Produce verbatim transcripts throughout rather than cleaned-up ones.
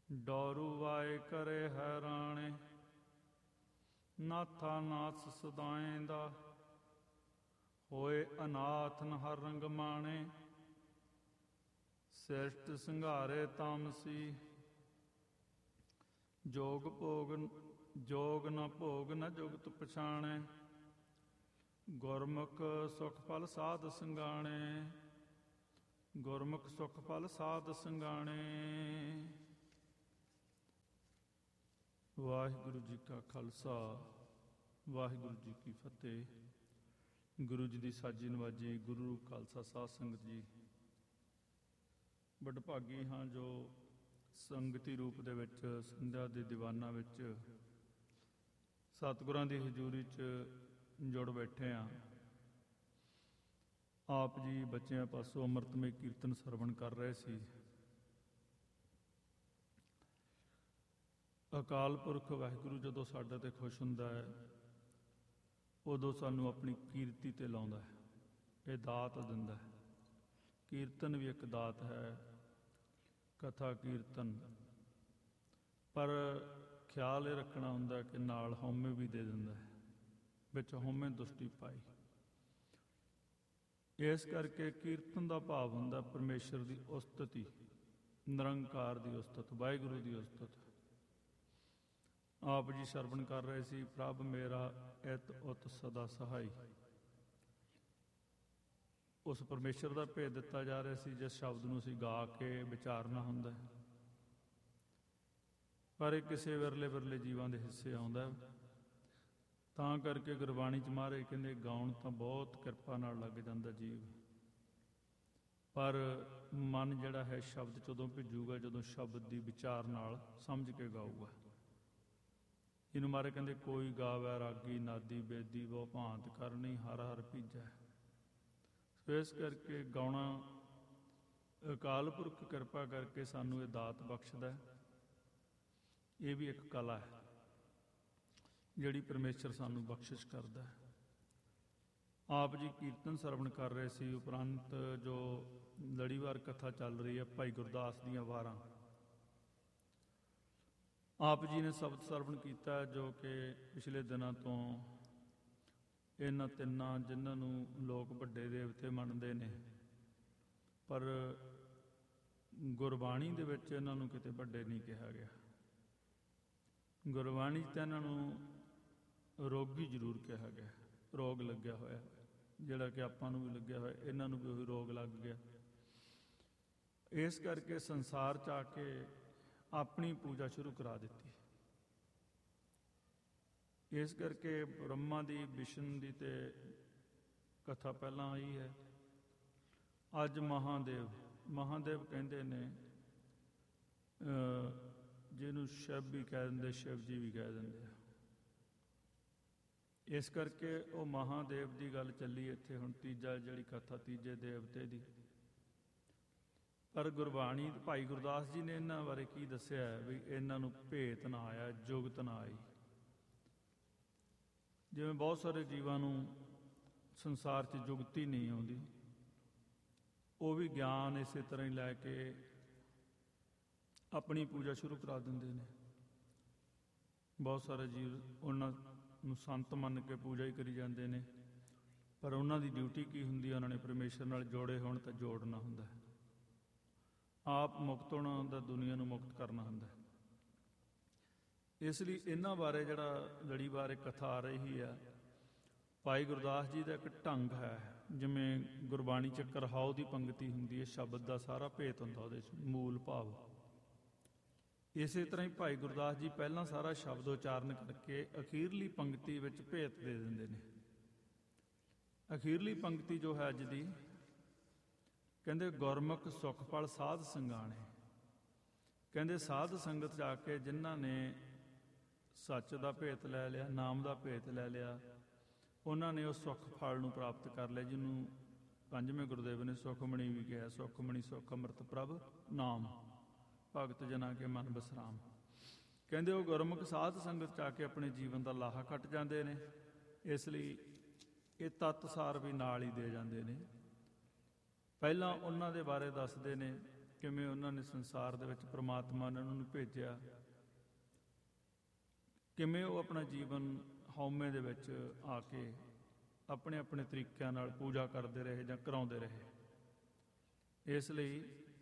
ਡੋਰੂ Y ਕਰੇ ਹੈਰਾਣੇ, ਨਾਥਾ ਨਾਥ ਸਦਾਏ ਦਾ। ਹੋਏ ਅਨਾਥ ਨ ਹਰ ਰੰਗ ਮਾਣੇ, ਸਿਰਸ਼ਟ ਸੰਘਾਰੇ ਤਾਮਸੀ। ਜੋਗ ਭੋਗ ਜੋਗ ਨ ਭੋਗ ਨ ਜੁਗਤ ਪਛਾਣੇ, ਗੁਰਮੁਖ ਸੁਖ ਫਲ ਸਾਧ ਸੰਗਾਣੇ। ਗੁਰਮੁਖ ਸੁਖ ਫਲ ਸਾਧ ਸੰਗਾਣੇ। ਵਾਹਿਗੁਰੂ ਜੀ ਕਾ ਖਾਲਸਾ, ਵਾਹਿਗੁਰੂ ਜੀ ਕੀ ਫਤਿਹ। ਗੁਰੂ ਜੀ ਦੀ ਸਾਜੀ ਨਵਾਜੀ ਗੁਰੂ ਖਾਲਸਾ ਸਾਧ ਸੰਗਤ ਜੀ, ਵਡਭਾਗੀ ਹਾਂ ਜੋ ਸੰਗਤੀ ਰੂਪ ਦੇ ਵਿੱਚ ਸੰਧਿਆ ਦੇ ਦੀਵਾਨਾਂ ਵਿੱਚ ਸਤਿਗੁਰਾਂ ਦੀ ਹਜ਼ੂਰੀ 'ਚ ਜੁੜ ਬੈਠੇ ਹਾਂ। ਆਪ ਜੀ ਬੱਚਿਆਂ ਪਾਸੋਂ ਅੰਮ੍ਰਿਤਮਈ ਕੀਰਤਨ ਸਰਵਣ ਕਰ ਰਹੇ ਸੀ। ਅਕਾਲ ਪੁਰਖ ਵਾਹਿਗੁਰੂ ਜਦੋਂ ਸਾਡੇ ਤੇ ਖੁਸ਼ ਹੁੰਦਾ ਹੈ, ਉਦੋਂ ਸਾਨੂੰ ਆਪਣੀ ਕੀਰਤੀ ਤੇ ਲਾਉਂਦਾ ਹੈ, ਇਹ ਦਾਤ ਦਿੰਦਾ ਹੈ। ਕੀਰਤਨ ਵੀ ਇੱਕ ਦਾਤ ਹੈ, ਕਥਾ ਕੀਰਤਨ, ਪਰ ਖਿਆਲ ਇਹ ਰੱਖਣਾ ਹੁੰਦਾ ਕਿ ਨਾਲ ਹਉਮੈ ਵੀ ਦੇ ਦਿੰਦਾ ਹੈ, ਵਿੱਚ ਹਉਮੈ ਦੁਸ਼ਟੀ ਪਾਈ। ਇਸ ਕਰਕੇ ਕੀਰਤਨ ਦਾ ਭਾਵ ਹੁੰਦਾ ਪਰਮੇਸ਼ਰ ਦੀ ਉਸਤਤੀ, ਨਿਰੰਕਾਰ ਦੀ ਉਸਤਤ, ਵਾਹਿਗੁਰੂ ਦੀ ਉਸਤਤ। ਆਪ ਜੀ ਸਰਵਣ ਕਰ ਰਹੇ ਸੀ, ਪ੍ਰਭ ਮੇਰਾ ਇਤ ਉਤ ਸਦਾ ਸਹਾਈ। ਉਸ ਪਰਮੇਸ਼ਰ ਦਾ ਭੇਦ ਦਿੱਤਾ ਜਾ ਰਿਹਾ ਸੀ, ਜਿਸ ਸ਼ਬਦ ਨੂੰ ਅਸੀਂ ਗਾ ਕੇ ਵਿਚਾਰਨਾ ਹੁੰਦਾ ਹੈ, ਪਰ ਇਹ ਕਿਸੇ ਵਿਰਲੇ ਵਿਰਲੇ ਜੀਵਾਂ ਦੇ ਹਿੱਸੇ ਆਉਂਦਾ। ਤਾਂ ਕਰਕੇ ਗੁਰਬਾਣੀ 'ਚ ਮਹਾਰਾਜ ਕਹਿੰਦੇ ਗਾਉਣ ਤਾਂ ਬਹੁਤ ਕਿਰਪਾ ਨਾਲ ਲੱਗ ਜਾਂਦਾ ਜੀਵ, ਪਰ ਮਨ ਜਿਹੜਾ ਹੈ ਸ਼ਬਦ 'ਚ ਉਦੋਂ ਭਿੱਜੂਗਾ ਜਦੋਂ ਸ਼ਬਦ ਦੀ ਵਿਚਾਰ ਨਾਲ ਸਮਝ ਕੇ ਗਾਊਗਾ। ਇਹਨੂੰ ਮਹਾਰਾਜ ਕਹਿੰਦੇ ਕੋਈ ਗਾਵੈ ਰਾਗੀ ਨਾਦੀ ਬੇਦੀ ਬਹੁ ਭਾਂਤ ਕਰਨੀ, ਹਰ ਹਰ ਭੀਜੈ। ਸੋ ਇਸ ਕਰਕੇ ਗਾਉਣਾ ਅਕਾਲ ਪੁਰਖ ਕਿਰਪਾ ਕਰਕੇ ਸਾਨੂੰ ਇਹ ਦਾਤ ਬਖਸ਼ਦਾ। ਇਹ ਵੀ ਇੱਕ ਕਲਾ ਹੈ ਜਿਹੜੀ ਪਰਮੇਸ਼ਰ ਸਾਨੂੰ ਬਖਸ਼ਿਸ਼ ਕਰਦਾ ਹੈ। ਆਪ ਜੀ ਕੀਰਤਨ ਸਰਵਣ ਕਰ ਰਹੇ ਸੀ, ਉਪਰੰਤ ਜੋ ਲੜੀਵਾਰ ਕਥਾ ਚੱਲ ਰਹੀ ਹੈ ਭਾਈ ਗੁਰਦਾਸ ਦੀਆਂ ਵਾਰਾਂ, ਆਪ ਜੀ ਨੇ ਸ਼ਬਦ ਸਰਵਣ ਕੀਤਾ ਜੋ ਕਿ ਪਿਛਲੇ ਦਿਨਾਂ ਤੋਂ ਇਹਨਾਂ ਤਿੰਨਾਂ ਜਿਨ੍ਹਾਂ ਨੂੰ ਲੋਕ ਵੱਡੇ ਦੇਵਤੇ ਮੰਨਦੇ ਨੇ, ਪਰ ਗੁਰਬਾਣੀ ਦੇ ਵਿੱਚ ਇਹਨਾਂ ਨੂੰ ਕਿਤੇ ਵੱਡੇ ਨਹੀਂ ਕਿਹਾ ਗਿਆ। ਗੁਰਬਾਣੀ 'ਚ ਤਾਂ ਇਹਨਾਂ ਨੂੰ ਰੋਗੀ ਜ਼ਰੂਰ ਕਿਹਾ ਗਿਆ, ਰੋਗ ਲੱਗਿਆ ਹੋਇਆ, ਜਿਹੜਾ ਕਿ ਆਪਾਂ ਨੂੰ ਵੀ ਲੱਗਿਆ ਹੋਇਆ, ਇਹਨਾਂ ਨੂੰ ਵੀ ਉਹੀ ਰੋਗ ਲੱਗ ਗਿਆ। ਇਸ ਕਰਕੇ ਸੰਸਾਰ 'ਚ ਆ ਕੇ ਆਪਣੀ ਪੂਜਾ ਸ਼ੁਰੂ ਕਰਾ ਦਿੱਤੀ। ਇਸ ਕਰਕੇ ਬ੍ਰਹਮਾ ਦੀ, ਵਿਸ਼ਨ ਦੀ ਤੇ ਕਥਾ ਪਹਿਲਾਂ ਆਈ ਹੈ। ਅੱਜ ਮਹਾਦੇਵ ਮਹਾਦੇਵ ਕਹਿੰਦੇ ਨੇ, ਜਿਹਨੂੰ ਸ਼ਿਵ ਵੀ ਕਹਿ ਦਿੰਦੇ, ਸ਼ਿਵ ਜੀ ਵੀ ਕਹਿ ਦਿੰਦੇ ਆ। ਇਸ ਕਰਕੇ ਉਹ ਮਹਾਦੇਵ ਦੀ ਗੱਲ ਚੱਲੀ ਇੱਥੇ ਹੁਣ, ਤੀਜਾ ਜਿਹੜੀ ਕਥਾ ਤੀਜੇ ਦੇਵਤੇ ਦੀ। ਪਰ ਗੁਰਬਾਣੀ ਭਾਈ ਗੁਰਦਾਸ ਜੀ ਨੇ ਇਹਨਾਂ ਬਾਰੇ ਕੀ ਦੱਸਿਆ ਵੀ ਇਹਨਾਂ ਨੂੰ ਭੇਤ ਨਾ ਆਇਆ, ਜੁਗਤ ਨਾ ਆਈ। ਜਿਵੇਂ ਬਹੁਤ ਸਾਰੇ ਜੀਵਾਂ ਨੂੰ ਸੰਸਾਰ 'ਚ ਜੁਗਤੀ ਨਹੀਂ ਆਉਂਦੀ, ਉਹ ਵੀ ਗਿਆਨ ਇਸੇ ਤਰ੍ਹਾਂ ਹੀ ਲੈ ਕੇ ਆਪਣੀ ਪੂਜਾ ਸ਼ੁਰੂ ਕਰਾ ਦਿੰਦੇ ਨੇ। ਬਹੁਤ ਸਾਰੇ ਜੀਵ ਉਹਨਾਂ ਨੂੰ ਸੰਤ ਮੰਨ ਕੇ ਪੂਜਾ ਹੀ ਕਰੀ ਜਾਂਦੇ ਨੇ, ਪਰ ਉਹਨਾਂ ਦੀ ਡਿਊਟੀ ਕੀ ਹੁੰਦੀ ਹੈ? ਉਹਨਾਂ ਨੇ ਪਰਮੇਸ਼ਰ ਨਾਲ ਜੋੜੇ ਹੋਣ ਤਾਂ ਜੋੜਨਾ ਹੁੰਦਾ ਹੈ, ਆਪ ਮੁਕਤ ਹੋਣਾ ਹੁੰਦਾ, ਦੁਨੀਆ ਨੂੰ ਮੁਕਤ ਕਰਨਾ ਹੁੰਦਾ। ਇਸ ਲਈ ਇਹਨਾਂ ਬਾਰੇ ਜਿਹੜਾ ਲੜੀ ਬਾਰੇ ਕਥਾ ਆ ਰਹੀ ਆ, ਭਾਈ ਗੁਰਦਾਸ ਜੀ ਦਾ ਇੱਕ ਢੰਗ ਹੈ। ਜਿਵੇਂ ਗੁਰਬਾਣੀ 'ਚ ਕਰਹਾਉ ਦੀ ਪੰਗਤੀ ਹੁੰਦੀ ਹੈ, ਸ਼ਬਦ ਦਾ ਸਾਰਾ ਭੇਤ ਹੁੰਦਾ ਉਹਦੇ 'ਚ, ਮੂਲ ਭਾਵ। ਇਸੇ ਤਰ੍ਹਾਂ ਹੀ ਭਾਈ ਗੁਰਦਾਸ ਜੀ ਪਹਿਲਾਂ ਸਾਰਾ ਸ਼ਬਦ ਉਚਾਰਨ ਕਰਕੇ ਅਖੀਰਲੀ ਪੰਗਤੀ ਵਿੱਚ ਭੇਤ ਦੇ ਦਿੰਦੇ ਨੇ। ਅਖੀਰਲੀ ਪੰਗਤੀ ਜੋ ਹੈ ਅੱਜ ਦੀ, ਕਹਿੰਦੇ ਗੁਰਮੁਖ ਸੁਖ ਫਲ ਸਾਧ ਸੰਗਾਣੇ। ਕਹਿੰਦੇ ਸਾਧ ਸੰਗਤ ਜਾ ਕੇ ਜਿਨ੍ਹਾਂ ਨੇ ਸੱਚ ਦਾ ਭੇਤ ਲੈ ਲਿਆ, ਨਾਮ ਦਾ ਭੇਤ ਲੈ ਲਿਆ, ਉਹਨਾਂ ਨੇ ਉਹ ਸੁੱਖ ਫਲ ਨੂੰ ਪ੍ਰਾਪਤ ਕਰ ਲਿਆ, ਜਿਹਨੂੰ ਪੰਜਵੇਂ ਗੁਰਦੇਵ ਨੇ ਸੁਖਮਣੀ ਵੀ ਕਿਹਾ। ਸੁਖਮਣੀ ਸੁਖ ਅੰਮ੍ਰਿਤ ਪ੍ਰਭ ਨਾਮ, ਭਗਤ ਜਨਾਂ ਕੇ ਮਨ ਬਸਰਾਮ। ਕਹਿੰਦੇ ਉਹ ਗੁਰਮੁਖ ਸਾਧ ਸੰਗਤ 'ਚ ਆ ਕੇ ਆਪਣੇ ਜੀਵਨ ਦਾ ਲਾਹਾ ਕੱਟ ਜਾਂਦੇ ਨੇ। ਇਸ ਲਈ ਇਹ ਤੱਤ ਸਾਰ ਵੀ ਨਾਲ ਹੀ ਦੇ ਜਾਂਦੇ ਨੇ। ਪਹਿਲਾਂ ਉਹਨਾਂ ਦੇ ਬਾਰੇ ਦੱਸਦੇ ਨੇ ਕਿਵੇਂ ਉਹਨਾਂ ਨੇ ਸੰਸਾਰ ਦੇ ਵਿੱਚ ਪ੍ਰਮਾਤਮਾ ਨੇ ਉਹਨਾਂ ਨੂੰ ਭੇਜਿਆ, ਕਿਵੇਂ ਉਹ ਆਪਣਾ ਜੀਵਨ ਹਉਮੈ ਦੇ ਵਿੱਚ ਆ ਕੇ ਆਪਣੇ ਆਪਣੇ ਤਰੀਕਿਆਂ ਨਾਲ ਪੂਜਾ ਕਰਦੇ ਰਹੇ ਜਾਂ ਕਰਾਉਂਦੇ ਰਹੇ। ਇਸ ਲਈ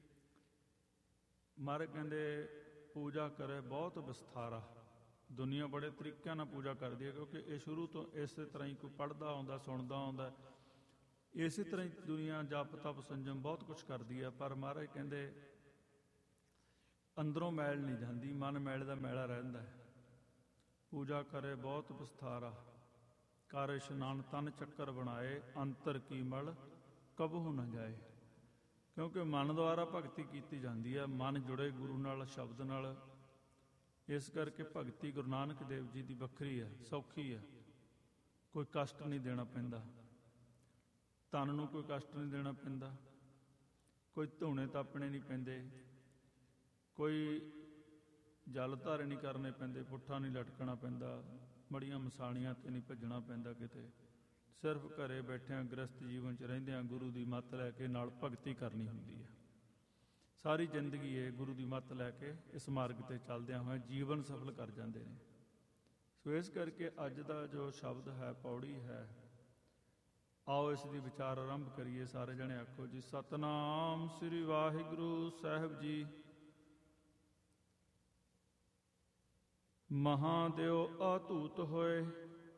ਮਹਾਰਾਜ ਕਹਿੰਦੇ ਪੂਜਾ ਕਰੇ ਬਹੁਤ ਵਿਸਥਾਰਾ। ਦੁਨੀਆ ਬੜੇ ਤਰੀਕਿਆਂ ਨਾਲ ਪੂਜਾ ਕਰਦੀ ਹੈ, ਕਿਉਂਕਿ ਇਹ ਸ਼ੁਰੂ ਤੋਂ ਇਸੇ ਤਰ੍ਹਾਂ ਹੀ ਕੋਈ ਪੜ੍ਹਦਾ ਆਉਂਦਾ, ਸੁਣਦਾ ਆਉਂਦਾ, ਇਸੇ ਤਰ੍ਹਾਂ ਹੀ ਦੁਨੀਆ ਜਪ ਤਪ ਸੰਜਮ ਬਹੁਤ ਕੁਛ ਕਰਦੀ ਹੈ। ਪਰ ਮਹਾਰਾਜ ਕਹਿੰਦੇ ਅੰਦਰੋਂ ਮੈਲ ਨਹੀਂ ਜਾਂਦੀ, ਮਨ ਮੈਲ ਦਾ ਮੈਲਾ ਰਹਿੰਦਾ ਹੈ। ਪੂਜਾ ਕਰੇ ਬਹੁਤ ਵਿਸਥਾਰਾ, ਕਰ ਇਸ਼ਨਾਨ ਤਨ ਚੱਕਰ ਬਣਾਏ, ਅੰਤਰ ਕੀ ਮਲ ਕਬਹੂ ਨਾ ਜਾਏ। ਕਿਉਂਕਿ ਮਨ ਦੁਆਰਾ ਭਗਤੀ ਕੀਤੀ ਜਾਂਦੀ ਹੈ, ਮਨ ਜੁੜੇ ਗੁਰੂ ਨਾਲ, ਸ਼ਬਦ ਨਾਲ। ਇਸ ਕਰਕੇ ਭਗਤੀ ਗੁਰੂ ਨਾਨਕ ਦੇਵ ਜੀ ਦੀ ਵੱਖਰੀ ਹੈ, ਸੌਖੀ ਹੈ, ਕੋਈ ਕਸ਼ਟ ਨਹੀਂ ਦੇਣਾ ਪੈਂਦਾ, ਤਨ ਨੂੰ ਕੋਈ ਕਸ਼ਟ ਨਹੀਂ ਦੇਣਾ ਪੈਂਦਾ, ਕੋਈ ਧੂਣੇ ਤਾਪਣੇ ਨਹੀਂ ਪੈਂਦੇ, ਕੋਈ ਜਲ ਧਾਰੇ ਨਹੀਂ ਕਰਨੇ ਪੈਂਦੇ, ਪੁੱਠਾ ਨਹੀਂ ਲਟਕਣਾ ਪੈਂਦਾ, ਬੜੀਆਂ ਮਸਾਣੀਆਂ 'ਤੇ ਨਹੀਂ ਭੱਜਣਾ ਪੈਂਦਾ ਕਿਤੇ। ਸਿਰਫ ਘਰੇ ਬੈਠਿਆਂ ਗ੍ਰਸਤ ਜੀਵਨ 'ਚ ਰਹਿੰਦਿਆਂ ਗੁਰੂ ਦੀ ਮੱਤ ਲੈ ਕੇ ਨਾਲ ਭਗਤੀ ਕਰਨੀ ਹੁੰਦੀ ਹੈ। ਸਾਰੀ ਜ਼ਿੰਦਗੀ ਇਹ ਗੁਰੂ ਦੀ ਮੱਤ ਲੈ ਕੇ ਇਸ ਮਾਰਗ 'ਤੇ ਚੱਲਦਿਆਂ ਹੋਇਆਂ ਜੀਵਨ ਸਫਲ ਕਰ ਜਾਂਦੇ ਨੇ। ਸੋ ਇਸ ਕਰਕੇ ਅੱਜ ਦਾ ਜੋ ਸ਼ਬਦ ਹੈ, ਪੌੜੀ ਹੈ, ਆਓ ਇਸ ਦੀ ਵਿਚਾਰ ਆਰੰਭ ਕਰੀਏ। ਸਾਰੇ ਜਣੇ ਆਖੋ ਜੀ, ਸਤਨਾਮ ਸ੍ਰੀ ਵਾਹਿਗੁਰੂ ਸਾਹਿਬ ਜੀ। ਮਹਾਦੇਵ ਆਤੂਤ ਹੋਏ,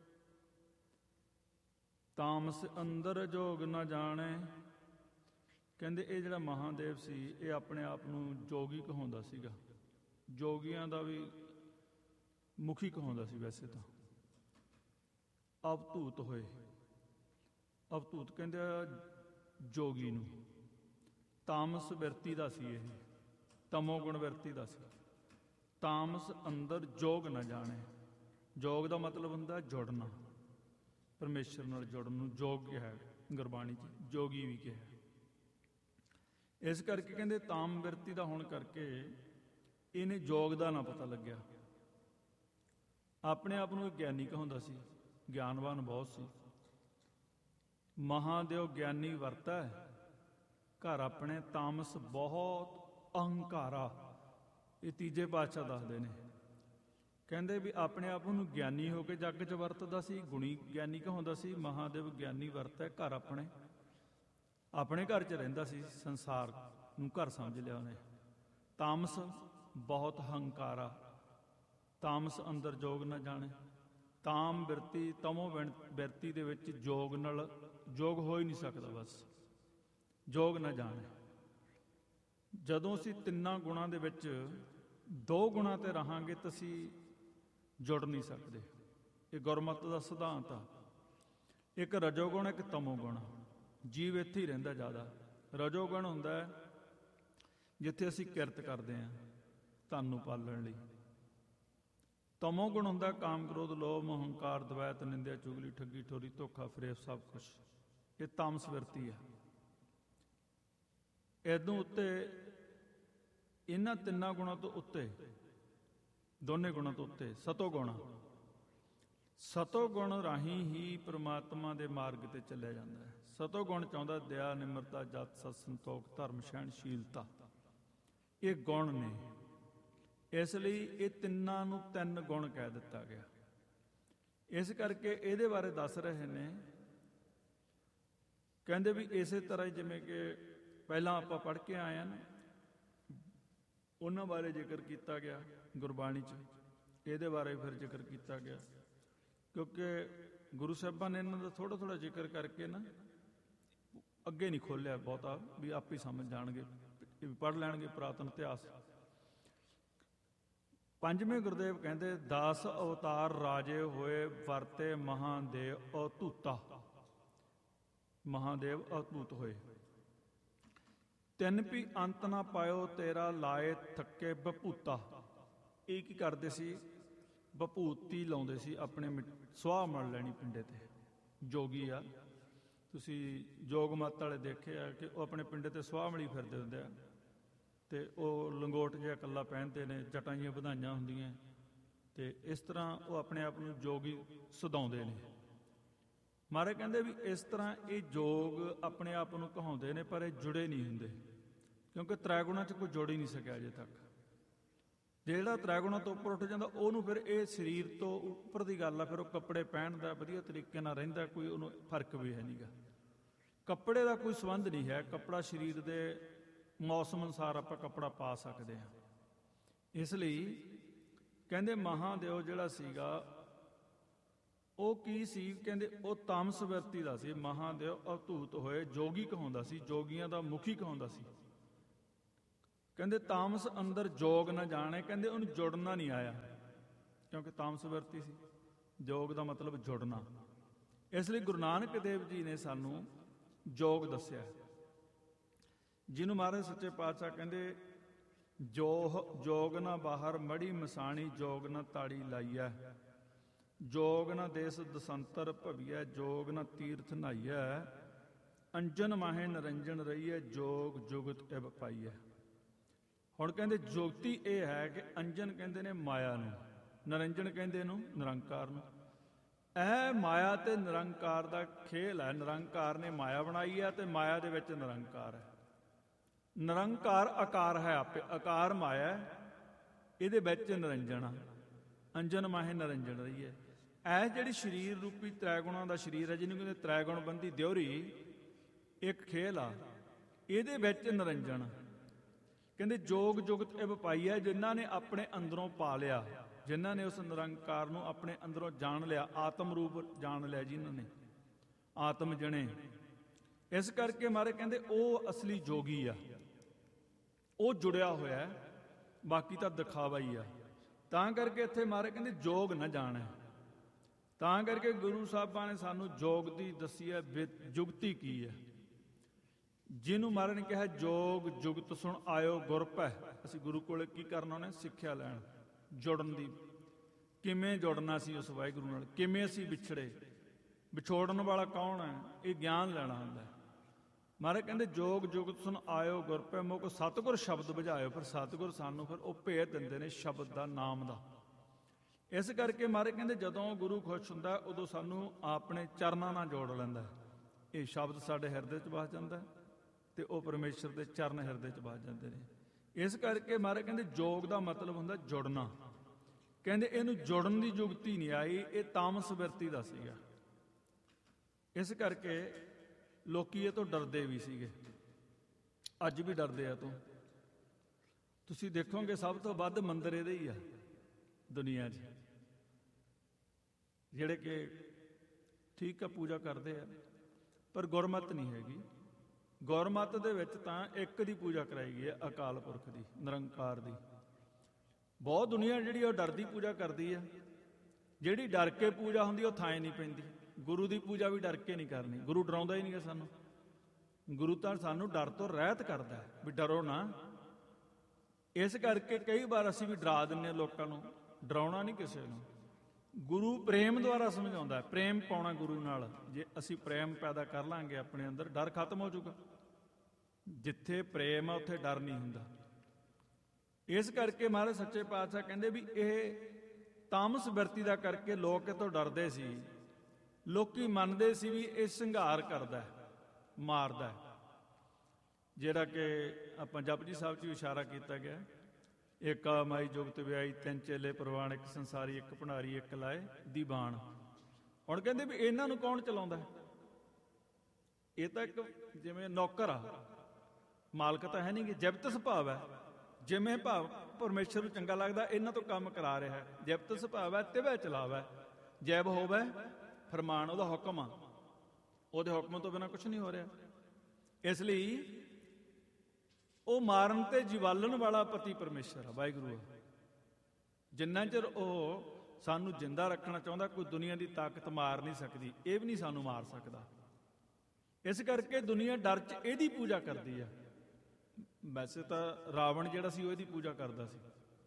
ਤਾਮਸ ਅੰਦਰ ਜੋਗ ਨਾ ਜਾਣੇ। ਕਹਿੰਦੇ ਇਹ ਜਿਹੜਾ ਮਹਾਦੇਵ ਸੀ, ਇਹ ਆਪਣੇ ਆਪ ਨੂੰ ਜੋਗੀ ਕਹਾਉਂਦਾ ਸੀਗਾ, ਜੋਗੀਆਂ ਦਾ ਵੀ ਮੁਖੀ ਕਹਾਉਂਦਾ ਸੀ ਵੈਸੇ ਤਾਂ। ਅਵਧੂਤ ਹੋਏ, ਅਵਧੂਤ ਕਹਿੰਦੇ ਜੋਗੀ ਨੂੰ। ਤਾਮਸ ਬਿਰਤੀ ਦਾ ਸੀ ਇਹ, ਤਮੋ ਗੁਣ ਬਿਰਤੀ ਦਾ ਸੀ। ਤਾਮਸ ਅੰਦਰ ਜੋਗ ਨਾ ਜਾਣੇ। ਜੋਗ ਦਾ ਮਤਲਬ ਹੁੰਦਾ ਜੁੜਨਾ, ਪਰਮੇਸ਼ਰ ਨਾਲ ਜੁੜਨ ਨੂੰ ਜੋਗ ਕਿਹਾ ਗੁਰਬਾਣੀ 'ਚ, ਜੋਗੀ ਵੀ ਕਿਹਾ। ਇਸ ਕਰਕੇ ਕਹਿੰਦੇ ਤਾਮ ਬਿਰਤੀ ਦਾ ਹੋਣ ਕਰਕੇ ਇਹਨੇ ਜੋਗ ਦਾ ਨਾ ਪਤਾ ਲੱਗਿਆ। ਆਪਣੇ ਆਪ ਨੂੰ ਗਿਆਨੀ ਕਹਾਉਂਦਾ ਸੀ, ਗਿਆਨਵਾਨ ਬਹੁਤ ਸੀ। ਮਹਾਦੇਵ ਗਿਆਨੀ ਵਰਤਾ ਘਰ ਆਪਣੇ, ਤਾਮਸ ਬਹੁਤ ਅਹੰਕਾਰਾ। ਇਹ ਤੀਜੇ ਪਾਤਸ਼ਾਹ ਦੱਸਦੇ ਨੇ, ਕਹਿੰਦੇ ਵੀ ਆਪਣੇ ਆਪ ਨੂੰ ਗਿਆਨੀ ਹੋ ਕੇ ਜੱਗ 'ਚ ਵਰਤਦਾ ਸੀ, ਗੁਣੀ ਗਿਆਨੀ ਕਹਾਉਂਦਾ ਸੀ। ਮਹਾਦੇਵ ਗਿਆਨੀ ਵਰਤਿਆ ਘਰ ਆਪਣੇ, ਆਪਣੇ ਘਰ 'ਚ ਰਹਿੰਦਾ ਸੀ, ਸੰਸਾਰ ਨੂੰ ਘਰ ਸਮਝ ਲਿਆ ਉਹਨੇ। ਤਾਮਸ ਬਹੁਤ ਹੰਕਾਰਾ, ਤਾਮਸ ਅੰਦਰ ਜੋਗ ਨਾ ਜਾਣੇ। ਤਾਮ ਬਿਰਤੀ, ਤਮੋ ਬਿਰਤੀ ਦੇ ਵਿੱਚ ਜੋਗ ਨਾਲ ਜੋਗ ਹੋ ਹੀ ਨਹੀਂ ਸਕਦਾ, ਬਸ ਜੋਗ ਨਾ ਜਾਣੇ। ਜਦੋਂ ਅਸੀਂ ਤਿੰਨਾਂ ਗੁਣਾਂ ਦੇ ਵਿੱਚ ਦੋ ਗੁਣਾਂ 'ਤੇ ਰਹਾਂਗੇ ਤਾਂ ਅਸੀਂ ਜੁੜ ਨਹੀਂ ਸਕਦੇ। ਇਹ ਗੁਰਮਤ ਦਾ ਸਿਧਾਂਤ ਆ। ਇੱਕ ਰਜੋਗੁਣ, ਇੱਕ ਤਮੋਗੁਣ। ਜੀਵ ਇੱਥੇ ਹੀ ਰਹਿੰਦਾ ਜ਼ਿਆਦਾ। ਰਜੋਗੁਣ ਹੁੰਦਾ ਜਿੱਥੇ ਅਸੀਂ ਕਿਰਤ ਕਰਦੇ ਹਾਂ ਧਨ ਨੂੰ ਪਾਲਣ ਲਈ। ਤਮੋਗੁਣ ਹੁੰਦਾ ਕਾਮ, ਕ੍ਰੋਧ, ਲੋਭ, ਹੰਕਾਰ, ਦਵੈਤ, ਨਿੰਦਿਆ, ਚੁਗਲੀ, ਠੱਗੀ, ਠੋਰੀ, ਧੋਖਾ, ਫਰੇਬ, ਸਭ ਕੁਛ। ਇਹ ਤਾਮਸ ਬਿਰਤੀ ਹੈ। ਇਦੋਂ ਉੱਤੇ, ਇਹਨਾਂ ਤਿੰਨਾਂ ਗੁਣਾਂ ਤੋਂ ਉੱਤੇ, ਦੋਨੇ ਗੁਣਾਂ ਤੋਂ ਉੱਤੇ ਸਤੋ ਗੁਣ। ਸਤੋ ਗੁਣ ਰਾਹੀਂ ਹੀ ਪ੍ਰਮਾਤਮਾ ਦੇ ਮਾਰਗ ਤੇ ਚੱਲਿਆ ਜਾਂਦਾ ਹੈ। ਸਤੋ ਗੁਣ ਚਾਹੁੰਦਾ ਦਇਆ, ਨਿਮਰਤਾ, ਜਤ, ਸਤ, ਸੰਤੋਖ, ਧਰਮ, ਸਹਿਣਸ਼ੀਲਤਾ। ਇਹ ਗੁਣ ਨੇ। ਇਸ ਲਈ ਇਹ ਤਿੰਨਾਂ ਨੂੰ ਤਿੰਨ ਗੁਣ ਕਹਿ ਦਿੱਤਾ ਗਿਆ। ਇਸ ਕਰਕੇ ਇਹਦੇ ਬਾਰੇ ਦੱਸ ਰਹੇ ਨੇ, ਕਹਿੰਦੇ ਵੀ ਇਸੇ ਤਰ੍ਹਾਂ ਜਿਵੇਂ ਕਿ ਪਹਿਲਾਂ ਆਪਾਂ ਪੜ੍ਹ ਕੇ ਆਏ ਹਾਂ ਨਾ, ਉਹਨਾਂ ਬਾਰੇ ਜ਼ਿਕਰ ਕੀਤਾ ਗਿਆ ਗੁਰਬਾਣੀ 'ਚ, ਇਹਦੇ ਬਾਰੇ ਫਿਰ ਜ਼ਿਕਰ ਕੀਤਾ ਗਿਆ। ਕਿਉਂਕਿ ਗੁਰੂ ਸਾਹਿਬਾਂ ਨੇ ਇਹਨਾਂ ਦਾ ਥੋੜ੍ਹਾ ਥੋੜ੍ਹਾ ਜ਼ਿਕਰ ਕਰਕੇ ਨਾ ਅੱਗੇ ਨਹੀਂ ਖੋਲ੍ਹਿਆ ਬਹੁਤਾ, ਵੀ ਆਪ ਹੀ ਸਮਝ ਜਾਣਗੇ, ਪੜ੍ਹ ਲੈਣਗੇ ਪੁਰਾਤਨ ਇਤਿਹਾਸ। ਪੰਜਵੇਂ ਗੁਰਦੇਵ ਕਹਿੰਦੇ, ਦਸ ਅਵਤਾਰ ਰਾਜੇ ਹੋਏ, ਵਰਤੇ ਮਹਾਦੇਵ ਅਤੂਤਾ। ਮਹਾਦੇਵ ਅਤੂਤ ਹੋਏ। ਤਿੰਨ ਵੀ ਅੰਤ ਨਾ ਪਾਇਓ, ਤੇਰਾ ਲਾਏ ਥੱਕੇ ਬਭੂਤਾ। ਇਹ ਕੀ ਕਰਦੇ ਸੀ? ਬਭੂਤੀ ਲਾਉਂਦੇ ਸੀ, ਆਪਣੇ ਸੁਆਹ ਮਲ ਲੈਣੀ ਪਿੰਡੇ ਤੇ। ਜੋਗੀ ਆ, ਤੁਸੀਂ ਜੋਗ ਮੱਤ ਵਾਲੇ ਦੇਖੇ ਆ ਕਿ ਉਹ ਆਪਣੇ ਪਿੰਡੇ ਤੇ ਸੁਆਹ ਮਲੀ ਫਿਰਦੇ ਹੁੰਦੇ ਆ, ਤੇ ਉਹ ਲੰਗੋਟ ਜਿਹਾ ਇਕੱਲਾ ਪਹਿਨਦੇ ਨੇ, ਜਟਾਂ ਜਿਹੀਆਂ ਵਧਾਈਆਂ ਹੁੰਦੀਆਂ, ਤੇ ਇਸ ਤਰ੍ਹਾਂ ਉਹ ਆਪਣੇ ਆਪ ਨੂੰ ਜੋਗੀ ਸਦਾਉਂਦੇ ਨੇ। ਮਹਾਰਾਜ ਕਹਿੰਦੇ ਵੀ ਇਸ ਤਰ੍ਹਾਂ ਇਹ ਜੋਗ ਆਪਣੇ ਆਪ ਨੂੰ ਕਹਾਉਂਦੇ ਨੇ, ਪਰ ਇਹ ਜੁੜੇ ਨਹੀਂ ਹੁੰਦੇ। ਕਿਉਂਕਿ ਤ੍ਰੈਗੁਣਾਂ 'ਚ ਕੋਈ ਜੁੜ ਹੀ ਨਹੀਂ ਸਕਿਆ ਅਜੇ ਤੱਕ। ਜਿਹੜਾ ਤ੍ਰੈਗੁਣਾਂ ਤੋਂ ਉੱਪਰ ਉੱਠ ਜਾਂਦਾ ਉਹਨੂੰ ਫਿਰ ਇਹ ਸਰੀਰ ਤੋਂ ਉੱਪਰ ਦੀ ਗੱਲ ਆ, ਫਿਰ ਉਹ ਕੱਪੜੇ ਪਹਿਨਦਾ, ਵਧੀਆ ਤਰੀਕੇ ਨਾਲ ਰਹਿੰਦਾ, ਕੋਈ ਉਹਨੂੰ ਫਰਕ ਵੀ ਹੈ ਨਹੀਂਗਾ। ਕੱਪੜੇ ਦਾ ਕੋਈ ਸੰਬੰਧ ਨਹੀਂ ਹੈ, ਕੱਪੜਾ ਸਰੀਰ ਦੇ ਮੌਸਮ ਅਨੁਸਾਰ ਆਪਾਂ ਕੱਪੜਾ ਪਾ ਸਕਦੇ ਹਾਂ। ਇਸ ਲਈ ਕਹਿੰਦੇ ਮਹਾਦੇਵ ਜਿਹੜਾ ਸੀਗਾ ਉਹ ਕੀ ਸੀ, ਕਹਿੰਦੇ ਉਹ ਤਾਮਸ ਬਿਰਤੀ ਦਾ ਸੀ। ਮਹਾਦੇਵ ਅਵਧੂਤ ਹੋਏ ਜੋਗੀ ਕਹਾਉਂਦਾ ਸੀ, ਜੋਗੀਆਂ ਦਾ ਮੁਖੀ ਕਹਾਉਂਦਾ ਸੀ। ਕਹਿੰਦੇ ਤਾਮਸ ਅੰਦਰ ਜੋਗ ਨਾ ਜਾਣੇ, ਕਹਿੰਦੇ ਉਹਨੂੰ ਜੁੜਨਾ ਨਹੀਂ ਆਇਆ, ਕਿਉਂਕਿ ਤਾਮਸ ਬਿਰਤੀ ਸੀ। ਜੋਗ ਦਾ ਮਤਲਬ ਜੁੜਨਾ। ਇਸ ਲਈ ਗੁਰੂ ਨਾਨਕ ਦੇਵ ਜੀ ਨੇ ਸਾਨੂੰ ਜੋਗ ਦੱਸਿਆ, ਜਿਹਨੂੰ ਮਹਾਰਾਜ ਸੱਚੇ ਪਾਤਸ਼ਾਹ ਕਹਿੰਦੇ ਜੋ ਜੋਗ ਨਾ ਬਾਹਰ ਮੜੀ ਮਸਾਣੀ, ਜੋਗ ਨਾ ਤਾੜੀ ਲਾਈਐ, ਜੋਗ ਨਾ ਦੇਸ ਦਸੰਤਰ ਭਵੀਐ, ਜੋਗ ਨਾ ਤੀਰਥ ਨਹਾਈਐ, ਅੰਜਨ ਮਾਹੇ ਨਿਰੰਜਨ ਰਹੀਐ, ਜੋਗ ਜੁਗਤ ਇਵ ਪਾਈਐ। ਹੁਣ ਕਹਿੰਦੇ ਜੋਗਤੀ ਇਹ ਹੈ ਕਿ ਅੰਜਨ ਕਹਿੰਦੇ ਨੇ ਮਾਇਆ ਨੂੰ, ਨਿਰੰਜਨ ਕਹਿੰਦੇ ਨੂੰ ਨਿਰੰਕਾਰ ਨੂੰ। ਇਹ ਮਾਇਆ ਤੇ ਨਿਰੰਕਾਰ ਦਾ ਖੇਲ ਹੈ। ਨਿਰੰਕਾਰ ਨੇ ਮਾਇਆ ਬਣਾਈ ਹੈ ਤੇ ਮਾਇਆ ਦੇ ਵਿੱਚ ਨਿਰੰਕਾਰ ਹੈ। ਨਿਰੰਕਾਰ ਆਕਾਰ ਹੈ ਆਪੇ, ਆਕਾਰ ਮਾਇਆ ਹੈ, ਇਹਦੇ ਵਿੱਚ ਨਿਰੰਜਨ ਆ। ਅੰਜਨ ਮਾਹੇ ਨਿਰੰਜਨ ਰਹੀ ਹੈ। ਇਹ ਜਿਹੜੀ ਸਰੀਰ ਰੂਪੀ ਤ੍ਰੈਗੁਣਾਂ ਦਾ ਸਰੀਰ ਹੈ, ਜਿਹਨੂੰ ਕਹਿੰਦੇ ਤ੍ਰੈਗੁਣ ਬੰਦੀ ਦਿਉਰੀ, ਇੱਕ ਖੇਲ ਆ, ਇਹਦੇ ਵਿੱਚ ਨਿਰੰਜਨ। ਕਹਿੰਦੇ ਜੋਗ ਜੁਗਤ ਇਵ ਪਾਈ ਹੈ, ਜਿਨ੍ਹਾਂ ਨੇ ਆਪਣੇ ਅੰਦਰੋਂ ਪਾ ਲਿਆ, ਜਿਨ੍ਹਾਂ ਨੇ ਉਸ ਨਿਰੰਕਾਰ ਨੂੰ ਆਪਣੇ ਅੰਦਰੋਂ ਜਾਣ ਲਿਆ, ਆਤਮ ਰੂਪ ਜਾਣ ਲਿਆ, ਜਿਨ੍ਹਾਂ ਨੇ ਆਤਮ ਜਣੇ। ਇਸ ਕਰਕੇ ਮਾਰੇ ਕਹਿੰਦੇ ਉਹ ਅਸਲੀ ਜੋਗੀ ਆ, ਉਹ ਜੁੜਿਆ ਹੋਇਆ, ਬਾਕੀ ਤਾਂ ਦਿਖਾਵਾ ਹੀ ਆ। ਤਾਂ ਕਰਕੇ ਇੱਥੇ ਮਾਰੇ ਕਹਿੰਦੇ ਜੋਗ ਨਾ ਜਾਣੇ। ਤਾਂ ਕਰਕੇ ਗੁਰੂ ਸਾਹਿਬਾਂ ਨੇ ਸਾਨੂੰ ਜੋਗ ਦੀ ਦੱਸੀ ਹੈ, ਜੁਗਤੀ ਕੀ ਹੈ, ਜਿਹਨੂੰ ਮਹਾਰਾਜ ਨੇ ਕਿਹਾ ਜੋਗ ਜੁਗਤ ਸੁਣ ਆਇਓ ਗੁਰ ਭੈ। ਅਸੀਂ ਗੁਰੂ ਕੋਲੇ ਕੀ ਕਰਨਾ ਉਹਨੇ ਸਿੱਖਿਆ ਲੈਣ, ਜੁੜਨ ਦੀ। ਕਿਵੇਂ ਜੁੜਨਾ ਸੀ ਉਸ ਵਾਹਿਗੁਰੂ ਨਾਲ, ਕਿਵੇਂ ਅਸੀਂ ਵਿਛੜੇ, ਵਿਛੋੜਨ ਵਾਲਾ ਕੌਣ ਹੈ, ਇਹ ਗਿਆਨ ਲੈਣਾ ਹੁੰਦਾ। ਮਹਾਰਾਜ ਕਹਿੰਦੇ ਜੋਗ ਜੁਗਤ ਸੁਣ ਆਇਓ ਗੁਰ ਭੈ, ਮੁਖ ਸਤਿਗੁਰ ਸ਼ਬਦ ਬੁਝਾਇਓ। ਫਿਰ ਸਤਿਗੁਰ ਸਾਨੂੰ ਫਿਰ ਉਹ ਭੇਦ ਦਿੰਦੇ ਨੇ ਸ਼ਬਦ ਦਾ, ਨਾਮ ਦਾ। ਇਸ ਕਰਕੇ ਮਹਾਰਾਜ ਕਹਿੰਦੇ ਜਦੋਂ ਗੁਰੂ ਖੁਸ਼ ਹੁੰਦਾ ਉਦੋਂ ਸਾਨੂੰ ਆਪਣੇ ਚਰਨਾਂ ਨਾਲ ਜੋੜ ਲੈਂਦਾ। ਇਹ ਸ਼ਬਦ ਸਾਡੇ ਹਿਰਦੇ 'ਚ ਵਸ ਜਾਂਦਾ ਤੇ ਉਹ ਪਰਮੇਸ਼ਰ ਦੇ ਚਰਨ ਹਿਰਦੇ 'ਚ ਵਸ ਜਾਂਦੇ ਨੇ। ਇਸ ਕਰਕੇ ਮਹਾਰਾਜ ਕਹਿੰਦੇ ਜੋਗ ਦਾ ਮਤਲਬ ਹੁੰਦਾ ਜੁੜਨਾ। ਕਹਿੰਦੇ ਇਹਨੂੰ ਜੁੜਨ ਦੀ ਜੁਗਤੀ ਨਹੀਂ ਆਈ, ਇਹ ਤਾਮਸ ਬਿਰਤੀ ਦਾ ਸੀਗਾ। ਇਸ ਕਰਕੇ ਲੋਕੀ ਇਹ ਤੋਂ ਡਰਦੇ ਵੀ ਸੀਗੇ, ਅੱਜ ਵੀ ਡਰਦੇ ਆ ਤੋਂ। ਤੁਸੀਂ ਦੇਖੋਗੇ ਸਭ ਤੋਂ ਵੱਧ ਮੰਦਿਰ ਇਹਦੇ ਹੀ ਆ ਦੁਨੀਆ 'ਚ, ਜਿਹੜੇ ਕਿ ਠੀਕ ਆ ਪੂਜਾ ਕਰਦੇ ਆ, ਪਰ ਗੁਰਮਤ ਨਹੀਂ ਹੈਗੀ। ਗੁਰਮਤ ਦੇ ਵਿੱਚ ਤਾਂ ਇੱਕ ਦੀ ਪੂਜਾ ਕਰਾਈ ਗਈ ਹੈ, ਅਕਾਲ ਪੁਰਖ ਦੀ, ਨਿਰੰਕਾਰ ਦੀ। ਬਹੁਤ ਦੁਨੀਆ ਜਿਹੜੀ ਉਹ ਡਰਦੀ ਪੂਜਾ ਕਰਦੀ ਆ। ਜਿਹੜੀ ਡਰ ਕੇ ਪੂਜਾ ਹੁੰਦੀ ਉਹ ਥਾਂ ਨਹੀਂ ਪੈਂਦੀ। ਗੁਰੂ ਦੀ ਪੂਜਾ ਵੀ ਡਰ ਕੇ ਨਹੀਂ ਕਰਨੀ, ਗੁਰੂ ਡਰਾਉਂਦਾ ਹੀ ਨਹੀਂ ਗਾ ਸਾਨੂੰ। ਗੁਰੂ ਤਾਂ ਸਾਨੂੰ ਡਰ ਤੋਂ ਰਹਿਤ ਕਰਦਾ ਵੀ ਡਰੋ ਨਾ। ਇਸ ਕਰਕੇ ਕਈ ਵਾਰ ਅਸੀਂ ਵੀ ਡਰਾ ਦਿੰਦੇ ਹਾਂ ਲੋਕਾਂ ਨੂੰ, ਡਰਾਉਣਾ ਨਹੀਂ ਕਿਸੇ ਨੂੰ। ਗੁਰੂ ਪ੍ਰੇਮ ਦੁਆਰਾ ਸਮਝਾਉਂਦਾ, ਪ੍ਰੇਮ ਪਾਉਣਾ ਗੁਰੂ ਨਾਲ। ਜੇ ਅਸੀਂ ਪ੍ਰੇਮ ਪੈਦਾ ਕਰ ਲਾਂਗੇ ਆਪਣੇ ਅੰਦਰ, ਡਰ ਖਤਮ ਹੋ ਜਾਊਗਾ। ਜਿੱਥੇ ਪ੍ਰੇਮ ਆ ਉੱਥੇ ਡਰ ਨਹੀਂ ਹੁੰਦਾ। ਇਸ ਕਰਕੇ ਮਹਾਰਾਜ ਸੱਚੇ ਪਾਤਸ਼ਾਹ ਕਹਿੰਦੇ ਵੀ ਇਹ ਤਾਮਸ ਬਿਰਤੀ ਦਾ ਕਰਕੇ ਲੋਕ ਇਹ ਤੋਂ ਡਰਦੇ ਸੀ। ਲੋਕੀ ਮੰਨਦੇ ਸੀ ਵੀ ਇਹ ਸੰਘਾਰ ਕਰਦਾ, ਮਾਰਦਾ। ਜਿਹੜਾ ਕਿ ਆਪਾਂ ਜਪਜੀ ਸਾਹਿਬ 'ਚ ਵੀ ਇਸ਼ਾਰਾ ਕੀਤਾ ਗਿਆ, ਏਕਾ ਮਾਈ ਜੁਗਤ ਵਿਆਈ, ਤਿੰਨ ਚੇਲੇ ਪ੍ਰਵਾਨ, ਇੱਕ ਸੰਸਾਰੀ ਇੱਕ ਭੰਡਾਰੀ, ਇੱਕ ਲਾਏ ਦੀਵਾਨ। ਹੁਣ ਕਹਿੰਦੇ ਵੀ ਇਹਨਾਂ ਨੂੰ ਕੌਣ ਚਲਾਉਂਦਾ? ਇਹ ਤਾਂ ਇੱਕ ਜਿਵੇਂ ਨੌਕਰ ਆ, ਮਾਲਕ ਤਾਂ ਹੈ ਨਹੀਂ ਗੇ। ਜਿਬਤ ਸੁਭਾਵ ਹੈ, ਜਿਵੇਂ ਭਾਵ ਪਰਮੇਸ਼ਰ ਨੂੰ ਚੰਗਾ ਲੱਗਦਾ ਇਹਨਾਂ ਤੋਂ ਕੰਮ ਕਰਾ ਰਿਹਾ। ਜਿਬਤ ਸੁਭਾਵ ਹੈ, ਤਿਵੈ ਚਲਾਵੈ, ਜੈਬ ਹੋਵੈ ਫਰਮਾਨ। ਉਹਦਾ ਹੁਕਮ ਆ, ਉਹਦੇ ਹੁਕਮ ਤੋਂ ਬਿਨਾਂ ਕੁਛ ਨਹੀਂ ਹੋ ਰਿਹਾ। ਇਸ ਲਈ ਉਹ ਮਾਰਨ ਤੇ ਜੀਵਾਲਣ ਵਾਲਾ ਪਤੀ ਪਰਮੇਸ਼ਰ ਆ, ਵਾਹਿਗੁਰੂ ਆ। ਜਿੰਨਾ ਚਿਰ ਉਹ ਸਾਨੂੰ ਜਿੰਦਾ ਰੱਖਣਾ ਚਾਹੁੰਦਾ, ਕੋਈ ਦੁਨੀਆ ਦੀ ਤਾਕਤ ਮਾਰ ਨਹੀਂ ਸਕਦੀ। ਇਹ ਵੀ ਨਹੀਂ ਸਾਨੂੰ ਮਾਰ ਸਕਦਾ। ਇਸ ਕਰਕੇ ਦੁਨੀਆ ਡਰ 'ਚ ਇਹਦੀ ਪੂਜਾ ਕਰਦੀ ਆ। ਵੈਸੇ ਤਾਂ ਰਾਵਣ ਜਿਹੜਾ ਸੀ ਉਹ ਇਹਦੀ ਪੂਜਾ ਕਰਦਾ ਸੀ।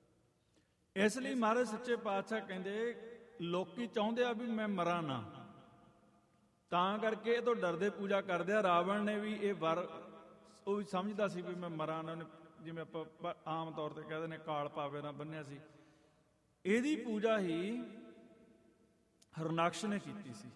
ਇਸ ਲਈ ਮਹਾਰਾਜ ਸੱਚੇ ਪਾਤਸ਼ਾਹ ਕਹਿੰਦੇ ਲੋਕੀ ਚਾਹੁੰਦੇ ਆ ਵੀ ਮੈਂ ਮਰਾਂ ਨਾ, ਤਾਂ ਕਰਕੇ ਇਹ ਤੋਂ ਡਰਦੇ ਪੂਜਾ ਕਰਦੇ ਆ। ਰਾਵਣ ਨੇ ਵੀ ਇਹ ਵਰ ਉਹ ਵੀ ਸਮਝਦਾ ਸੀ ਵੀ ਮੈਂ ਮਰਾਂ ਨਾ। ਉਹਨੇ ਜਿਵੇਂ ਆਪਾਂ ਆਮ ਤੌਰ ਤੇ ਕਹਿੰਦੇ ਨੇ ਕਾਲ ਪਾਵੇ ਨਾ ਬੰਨਿਆ ਸੀ। ਇਹਦੀ ਪੂਜਾ ਹੀ ਹਰਨਾਕਸ਼ ਨੇ ਕੀਤੀ ਸੀ।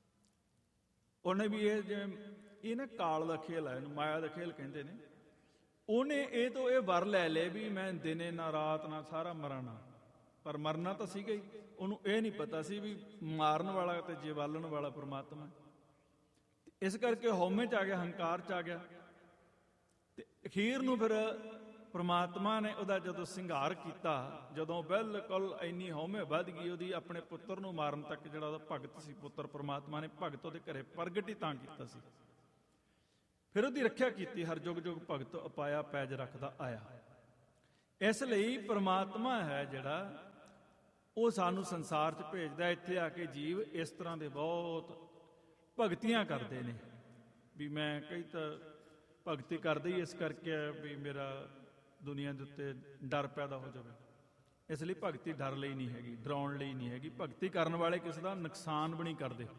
ਉਹਨੇ ਵੀ ਇਹ ਜਿਵੇਂ ਇਹ ਨਾ ਕਾਲ ਦਾ ਖੇਲ ਹੈ, ਇਹਨੂੰ ਮਾਇਆ ਦਾ ਖੇਲ ਕਹਿੰਦੇ ਨੇ। ਉਹਨੇ ਇਹ ਤੋਂ ਇਹ ਵਰ ਲੈ ਲਏ ਵੀ ਮੈਂ ਦਿਨੇ ਨਾ ਰਾਤ ਨਾ ਸਾਰਾ ਮਰਨਾ, ਪਰ ਮਰਨਾ ਤਾਂ ਸੀਗਾ ਹੀ। ਉਹਨੂੰ ਇਹ ਨਹੀਂ ਪਤਾ ਸੀ ਵੀ ਮਾਰਨ ਵਾਲਾ ਤੇ ਜੀਵਾਲਣ ਵਾਲਾ ਪਰਮਾਤਮਾ। ਇਸ ਕਰਕੇ ਹਉਮੈ ਚ ਆ ਗਿਆ, ਹੰਕਾਰ ਚ ਆ ਗਿਆ, ਤੇ ਅਖੀਰ ਨੂੰ ਫਿਰ ਪਰਮਾਤਮਾ ਨੇ ਉਹਦਾ ਜਦੋਂ ਸਿੰਗਾਰ ਕੀਤਾ, ਜਦੋਂ ਬਿਲਕੁਲ ਇੰਨੀ ਹਉਮੈ ਵੱਧ ਗਈ ਉਹਦੀ, ਆਪਣੇ ਪੁੱਤਰ ਨੂੰ ਮਾਰਨ ਤੱਕ ਜਿਹੜਾ ਉਹਦਾ ਭਗਤ ਸੀ ਪੁੱਤਰ, ਪਰਮਾਤਮਾ ਨੇ ਭਗਤ ਉਹਦੇ ਘਰੇ ਪ੍ਰਗਟ ਹੀ ਤਾਂ ਕੀਤਾ ਸੀ। ਫਿਰ ਉਹਦੀ ਰੱਖਿਆ ਕੀਤੀ, ਹਰ ਜੁਗ ਜੁਗ ਭਗਤ ਉਪਾਇਆ ਪੈਜ ਰੱਖਦਾ ਆਇਆ। ਇਸ ਲਈ ਪਰਮਾਤਮਾ ਹੈ ਜਿਹੜਾ ਉਹ ਸਾਨੂੰ ਸੰਸਾਰ 'ਚ ਭੇਜਦਾ। ਇੱਥੇ ਆ ਕੇ ਜੀਵ ਇਸ ਤਰ੍ਹਾਂ ਦੇ ਬਹੁਤ ਭਗਤੀਆਂ ਕਰਦੇ ਨੇ ਵੀ ਮੈਂ ਕਈ ਤਾਂ ਭਗਤੀ ਕਰਦੇ ਹੀ ਇਸ ਕਰਕੇ ਵੀ ਮੇਰਾ ਦੁਨੀਆ ਦੇ ਉੱਤੇ ਡਰ ਪੈਦਾ ਹੋ ਜਾਵੇ। ਇਸ ਲਈ ਭਗਤੀ ਡਰ ਲਈ ਨਹੀਂ ਹੈਗੀ, ਡਰਾਉਣ ਲਈ ਨਹੀਂ ਹੈਗੀ। ਭਗਤੀ ਕਰਨ ਵਾਲੇ ਕਿਸੇ ਦਾ ਨੁਕਸਾਨ ਵੀ ਨਹੀਂ ਕਰਦੇ,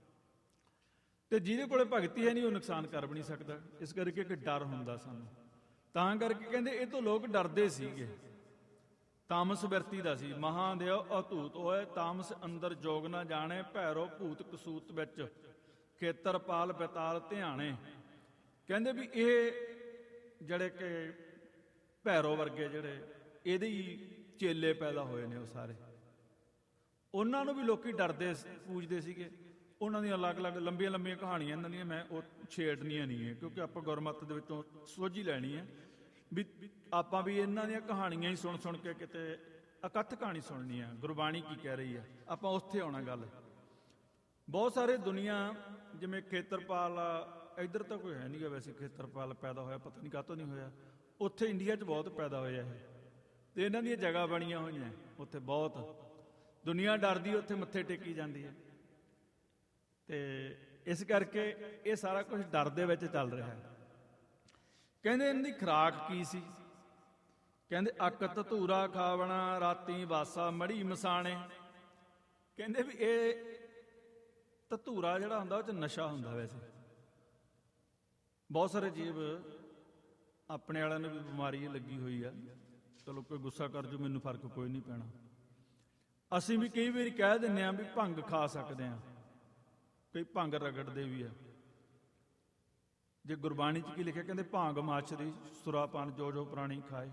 ਤੇ ਜਿਹਦੇ ਕੋਲੇ ਭਗਤੀ ਹੈ ਨਹੀਂ ਉਹ ਨੁਕਸਾਨ ਕਰ ਵੀ ਨਹੀਂ ਸਕਦਾ। ਇਸ ਕਰਕੇ ਇੱਕ ਡਰ ਹੁੰਦਾ ਸਾਨੂੰ। ਤਾਂ ਕਰਕੇ ਕਹਿੰਦੇ ਇਹ ਤੋਂ ਲੋਕ ਡਰਦੇ ਸੀਗੇ। ਤਾਮਸ ਬਿਰਤੀ ਦਾ ਸੀ। ਮਹਾਦੇਵ ਅਤੂਤ ਹੋਏ ਤਾਮਸ ਅੰਦਰ ਜੋਗ ਨਾ ਜਾਣੇ, ਭੈਰੋ ਭੂਤ ਕਸੂਤ ਵਿੱਚ ਖੇਤਰਪਾਲ ਬੇਤਾਲ ਧਿਆਣੇ। ਕਹਿੰਦੇ ਵੀ ਇਹ ਜਿਹੜੇ ਕਿ ਭੈਰੋ ਵਰਗੇ ਜਿਹੜੇ ਇਹਦੇ ਹੀ ਚੇਲੇ ਪੈਦਾ ਹੋਏ ਨੇ, ਉਹ ਸਾਰੇ ਉਹਨਾਂ ਨੂੰ ਵੀ ਲੋਕੀ ਡਰਦੇ ਪੂਜਦੇ ਸੀਗੇ। ਉਹਨਾਂ ਦੀਆਂ ਅਲੱਗ-ਅਲੱਗ ਲੰਬੀਆਂ ਲੰਬੀਆਂ ਕਹਾਣੀਆਂ ਇਹਨਾਂ ਦੀਆਂ, ਮੈਂ ਉਹ ਛੇੜਨੀਆਂ ਨਹੀਂ ਹੈ ਕਿਉਂਕਿ ਆਪਾਂ ਗੁਰਮਤਿ ਦੇ ਵਿੱਚੋਂ ਸੋਝੀ ਲੈਣੀ ਹੈ ਵੀ ਆਪਾਂ ਵੀ ਇਹਨਾਂ ਦੀਆਂ ਕਹਾਣੀਆਂ ਹੀ ਸੁਣ ਸੁਣ ਕੇ ਕਿਤੇ ਅਕੱਥ ਕਹਾਣੀ ਸੁਣਨੀ ਆ, ਗੁਰਬਾਣੀ ਕੀ ਕਹਿ ਰਹੀ ਹੈ, ਆਪਾਂ ਉੱਥੇ ਆਉਣਾ ਗੱਲ। ਬਹੁਤ ਸਾਰੇ ਦੁਨੀਆ ਜਿਵੇਂ ਖੇਤਰਪਾਲ ਇੱਧਰ ਤਾਂ ਕੋਈ ਹੈ ਨਹੀਂ ਗਾ ਵੈਸੇ, ਖੇਤਰਪਾਲ ਪੈਦਾ ਹੋਇਆ ਪਤਾ ਨਹੀਂ ਕਾਹਤੋਂ ਨਹੀਂ ਹੋਇਆ, ਉੱਥੇ ਇੰਡੀਆ 'ਚ ਬਹੁਤ ਪੈਦਾ ਹੋਇਆ ਇਹ, ਤੇ ਇਹਨਾਂ ਦੀਆਂ ਜਗ੍ਹਾ ਬਣੀਆਂ ਹੋਈਆਂ ਉੱਥੇ, ਬਹੁਤ ਦੁਨੀਆ ਡਰਦੀ ਉੱਥੇ ਮੱਥੇ ਟੇਕੀ ਜਾਂਦੀ ਹੈ। ਤੇ ਇਸ ਕਰਕੇ ਇਹ ਸਾਰਾ ਕੁਝ ਡਰ ਦੇ ਵਿੱਚ ਚੱਲ ਰਿਹਾ ਹੈ। ਕਹਿੰਦੇ ਇਹਨਾਂ ਦੀ ਖੁਰਾਕ ਕੀ ਸੀ? ਕਹਿੰਦੇ ਅੱਕ ਧਤੂਰਾ ਖਾਵਣਾ, ਰਾਤੀ ਵਾਸਾ ਮੜੀ ਮਸਾਣੇ। ਕਹਿੰਦੇ ਵੀ ਇਹ ਧਤੂਰਾ ਜਿਹੜਾ ਹੁੰਦਾ ਉਹ 'ਚ ਨਸ਼ਾ ਹੁੰਦਾ। ਵੈਸੇ ਬਹੁਤ ਸਾਰੇ ਜੀਵ ਆਪਣੇ ਵਾਲਿਆਂ ਨੂੰ ਵੀ ਬਿਮਾਰੀ ਲੱਗੀ ਹੋਈ ਆ, ਚਲੋ ਕੋਈ ਗੁੱਸਾ ਕਰ ਜੂ, ਮੈਨੂੰ ਫਰਕ ਕੋਈ ਨਹੀਂ ਪੈਣਾ। ਅਸੀਂ ਵੀ ਕਈ ਵਾਰੀ ਕਹਿ ਦਿੰਦੇ ਹਾਂ ਵੀ ਭੰਗ ਖਾ ਸਕਦੇ ਹਾਂ, ਕਈ ਭੰਗ ਰਗੜਦੇ ਵੀ ਆ। ਜੇ ਗੁਰਬਾਣੀ 'ਚ ਕੀ ਲਿਖਿਆ? ਕਹਿੰਦੇ ਭਾਂਗ ਮਾਛਰੀ ਸੁਰਾਪਾਨ ਜੋ ਜੋ ਪ੍ਰਾਣੀ ਖਾਏ,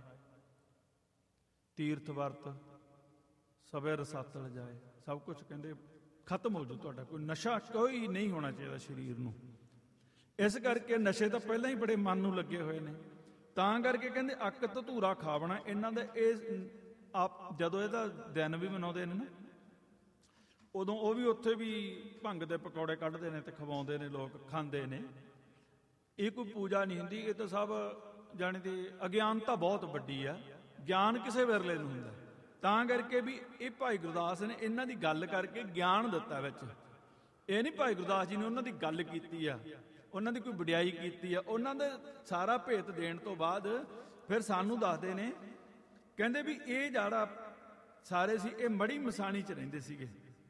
ਤੀਰਥ ਵਰਤ ਸਭੇ ਰਸਾਤਲ ਜਾਏ। ਸਭ ਕੁਝ ਕਹਿੰਦੇ ਖਤਮ ਹੋ ਜੂ ਤੁਹਾਡਾ, ਕੋਈ ਨਸ਼ਾ ਕੋਈ ਨਹੀਂ ਹੋਣਾ ਚਾਹੀਦਾ ਸਰੀਰ ਨੂੰ। ਇਸ ਕਰਕੇ ਨਸ਼ੇ ਤਾਂ ਪਹਿਲਾਂ ਹੀ ਬੜੇ ਮਨ ਨੂੰ ਲੱਗੇ ਹੋਏ ਨੇ। ਤਾਂ ਕਰਕੇ ਕਹਿੰਦੇ ਅੱਕ ਧਤੂਰਾ ਖਾਵਣਾ। ਇਹਨਾਂ ਦਾ ਇਹ ਆਪ ਜਦੋਂ ਇਹਦਾ ਦਿਨ ਵੀ ਮਨਾਉਂਦੇ ਨੇ ਨਾ, ਉਦੋਂ ਉਹ ਵੀ ਉੱਥੇ ਵੀ ਭੰਗ ਦੇ ਪਕੌੜੇ ਕੱਢਦੇ ਨੇ ਤੇ ਖਵਾਉਂਦੇ ਨੇ, ਲੋਕ ਖਾਂਦੇ ਨੇ। ਇਹ ਕੋਈ ਪੂਜਾ ਨਹੀਂ ਹੁੰਦੀ, ਇਹ ਤਾਂ ਸਭ ਜਾਣੀ ਦੀ ਅਗਿਆਨਤਾ ਬਹੁਤ ਵੱਡੀ ਆ। ਗਿਆਨ ਕਿਸੇ ਵਿਰਲੇ ਨੂੰ ਹੁੰਦਾ। ਤਾਂ ਕਰਕੇ ਵੀ ਇਹ ਭਾਈ ਗੁਰਦਾਸ ਨੇ ਇਹਨਾਂ ਦੀ ਗੱਲ ਕਰਕੇ ਗਿਆਨ ਦਿੱਤਾ ਵਿੱਚ। ਇਹ ਨਹੀਂ ਭਾਈ ਗੁਰਦਾਸ ਜੀ ਨੇ ਉਹਨਾਂ ਦੀ ਗੱਲ ਕੀਤੀ ਆ, ਉਹਨਾਂ ਦੀ ਕੋਈ ਵਡਿਆਈ ਕੀਤੀ ਆ। ਉਹਨਾਂ ਦੇ ਸਾਰਾ ਭੇਤ ਦੇਣ ਤੋਂ ਬਾਅਦ ਫਿਰ ਸਾਨੂੰ ਦੱਸਦੇ ਨੇ, ਕਹਿੰਦੇ ਵੀ ਇਹ ਜਿਹੜਾ ਸਾਰੇ ਸੀ ਇਹ ਮੜੀ ਮਸਾਣੀ 'ਚ ਰਹਿੰਦੇ ਸੀਗੇ।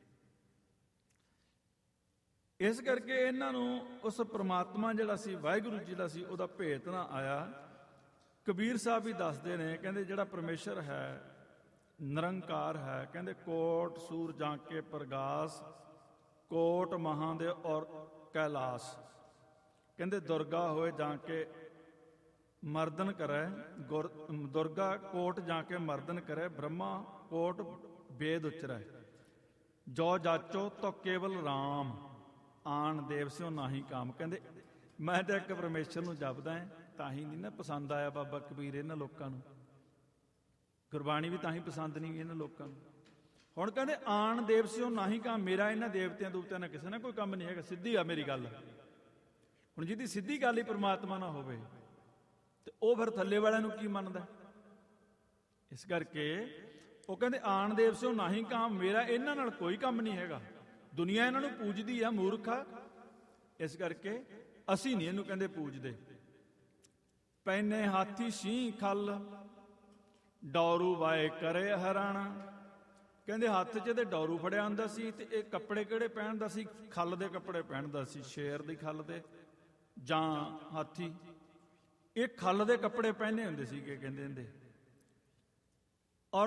ਇਸ ਕਰਕੇ ਇਹਨਾਂ ਨੂੰ ਉਸ ਪ੍ਰਮਾਤਮਾ ਜਿਹੜਾ ਸੀ, ਵਾਹਿਗੁਰੂ ਜਿਹੜਾ ਸੀ, ਉਹਦਾ ਭੇਤ ਨਾ ਆਇਆ। ਕਬੀਰ ਸਾਹਿਬ ਵੀ ਦੱਸਦੇ ਨੇ, ਕਹਿੰਦੇ ਜਿਹੜਾ ਪਰਮੇਸ਼ਰ ਹੈ, ਨਿਰੰਕਾਰ ਹੈ, ਕਹਿੰਦੇ ਕੋਟ ਸੂਰ ਜਾਂ ਕੇ ਪ੍ਰਗਾਸ, ਕੋਟ ਮਹਾਂ ਦੇ ਔਰ ਕੈਲਾਸ। ਕਹਿੰਦੇ ਦੁਰਗਾ ਹੋਏ ਜਾਂ ਕੇ ਮਰਦਨ ਕਰੈ, ਗੁਰ ਦੁਰਗਾ ਕੋਟ ਜਾਂ ਕੇ ਮਰਦਨ ਕਰੈ, ਬ੍ਰਹਮਾ ਕੋਟ ਵੇਦ ਉਚਰੈ, ਜੋ ਜਾਚੋ ਤੋ ਕੇਵਲ ਰਾਮ, ਆਣ ਦੇਵ ਸਿਓ ਨਾਹੀ ਕਾਮ। ਕਹਿੰਦੇ ਮੈਂ ਤਾਂ ਇੱਕ ਪਰਮੇਸ਼ਰ ਨੂੰ ਜਪਦਾ ਹੈ, ਤਾਂ ਹੀ ਨਹੀਂ ਨਾ ਪਸੰਦ ਆਇਆ ਬਾਬਾ ਕਬੀਰ ਇਹਨਾਂ ਲੋਕਾਂ ਨੂੰ। ਗੁਰਬਾਣੀ ਵੀ ਤਾਂ ਹੀ ਪਸੰਦ ਨਹੀਂ ਇਹਨਾਂ ਲੋਕਾਂ ਨੂੰ। ਹੁਣ ਕਹਿੰਦੇ ਆਣ ਦੇਵ ਸਿਓ ਨਾਹੀ ਕਾਮ, ਮੇਰਾ ਇਹਨਾਂ ਦੇਵਤਿਆਂ ਦੂਵਤਿਆਂ ਨਾਲ ਕਿਸੇ ਨਾਲ ਕੋਈ ਕੰਮ ਨਹੀਂ ਹੈਗਾ। ਸਿੱਧੀ ਆ ਮੇਰੀ ਗੱਲ। ਹੁਣ ਜਿਹਦੀ ਸਿੱਧੀ ਗੱਲ ਹੀ ਪਰਮਾਤਮਾ ਨਾ ਹੋਵੇ ਤੇ ਉਹ ਫਿਰ ਥੱਲੇ ਵਾਲਿਆਂ ਨੂੰ ਕੀ ਮੰਨਦਾ? ਇਸ ਕਰਕੇ ਉਹ ਕਹਿੰਦੇ ਆਣ ਦੇਵ ਸਿਓ ਨਾਹੀ ਕਾਮ, ਮੇਰਾ ਇਹਨਾਂ ਨਾਲ ਕੋਈ ਕੰਮ ਨਹੀਂ ਹੈਗਾ। ਦੁਨੀਆ ਇਹਨਾਂ ਨੂੰ ਪੂਜਦੀ ਆ, ਮੂਰਖਾ। ਇਸ ਕਰਕੇ ਅਸੀਂ ਨਹੀਂ ਇਹਨੂੰ ਕਹਿੰਦੇ ਪੂਜਦੇ। ਪੈਨੇ ਹਾਥੀ ਸ਼ੀਂਹ ਖੱਲ, ਡੌਰੂ ਵਾਏ ਕਰੇ ਹਰਾਣਾ। ਕਹਿੰਦੇ ਹੱਥ 'ਚ ਇਹਦੇ ਡੌਰੂ ਫੜਿਆ ਹੁੰਦਾ ਸੀ, ਤੇ ਇਹ ਕੱਪੜੇ ਕਿਹੜੇ ਪਹਿਨਦਾ ਸੀ? ਖੱਲ ਦੇ ਕੱਪੜੇ ਪਹਿਨਦਾ ਸੀ, ਸ਼ੇਰ ਦੀ ਖੱਲ ਦੇ ਜਾਂ ਹਾਥੀ। ਇਹ ਖੱਲ ਦੇ ਕੱਪੜੇ ਪਹਿਨੇ ਹੁੰਦੇ ਸੀਗੇ ਕਹਿੰਦੇ ਹੁੰਦੇ। ਔਰ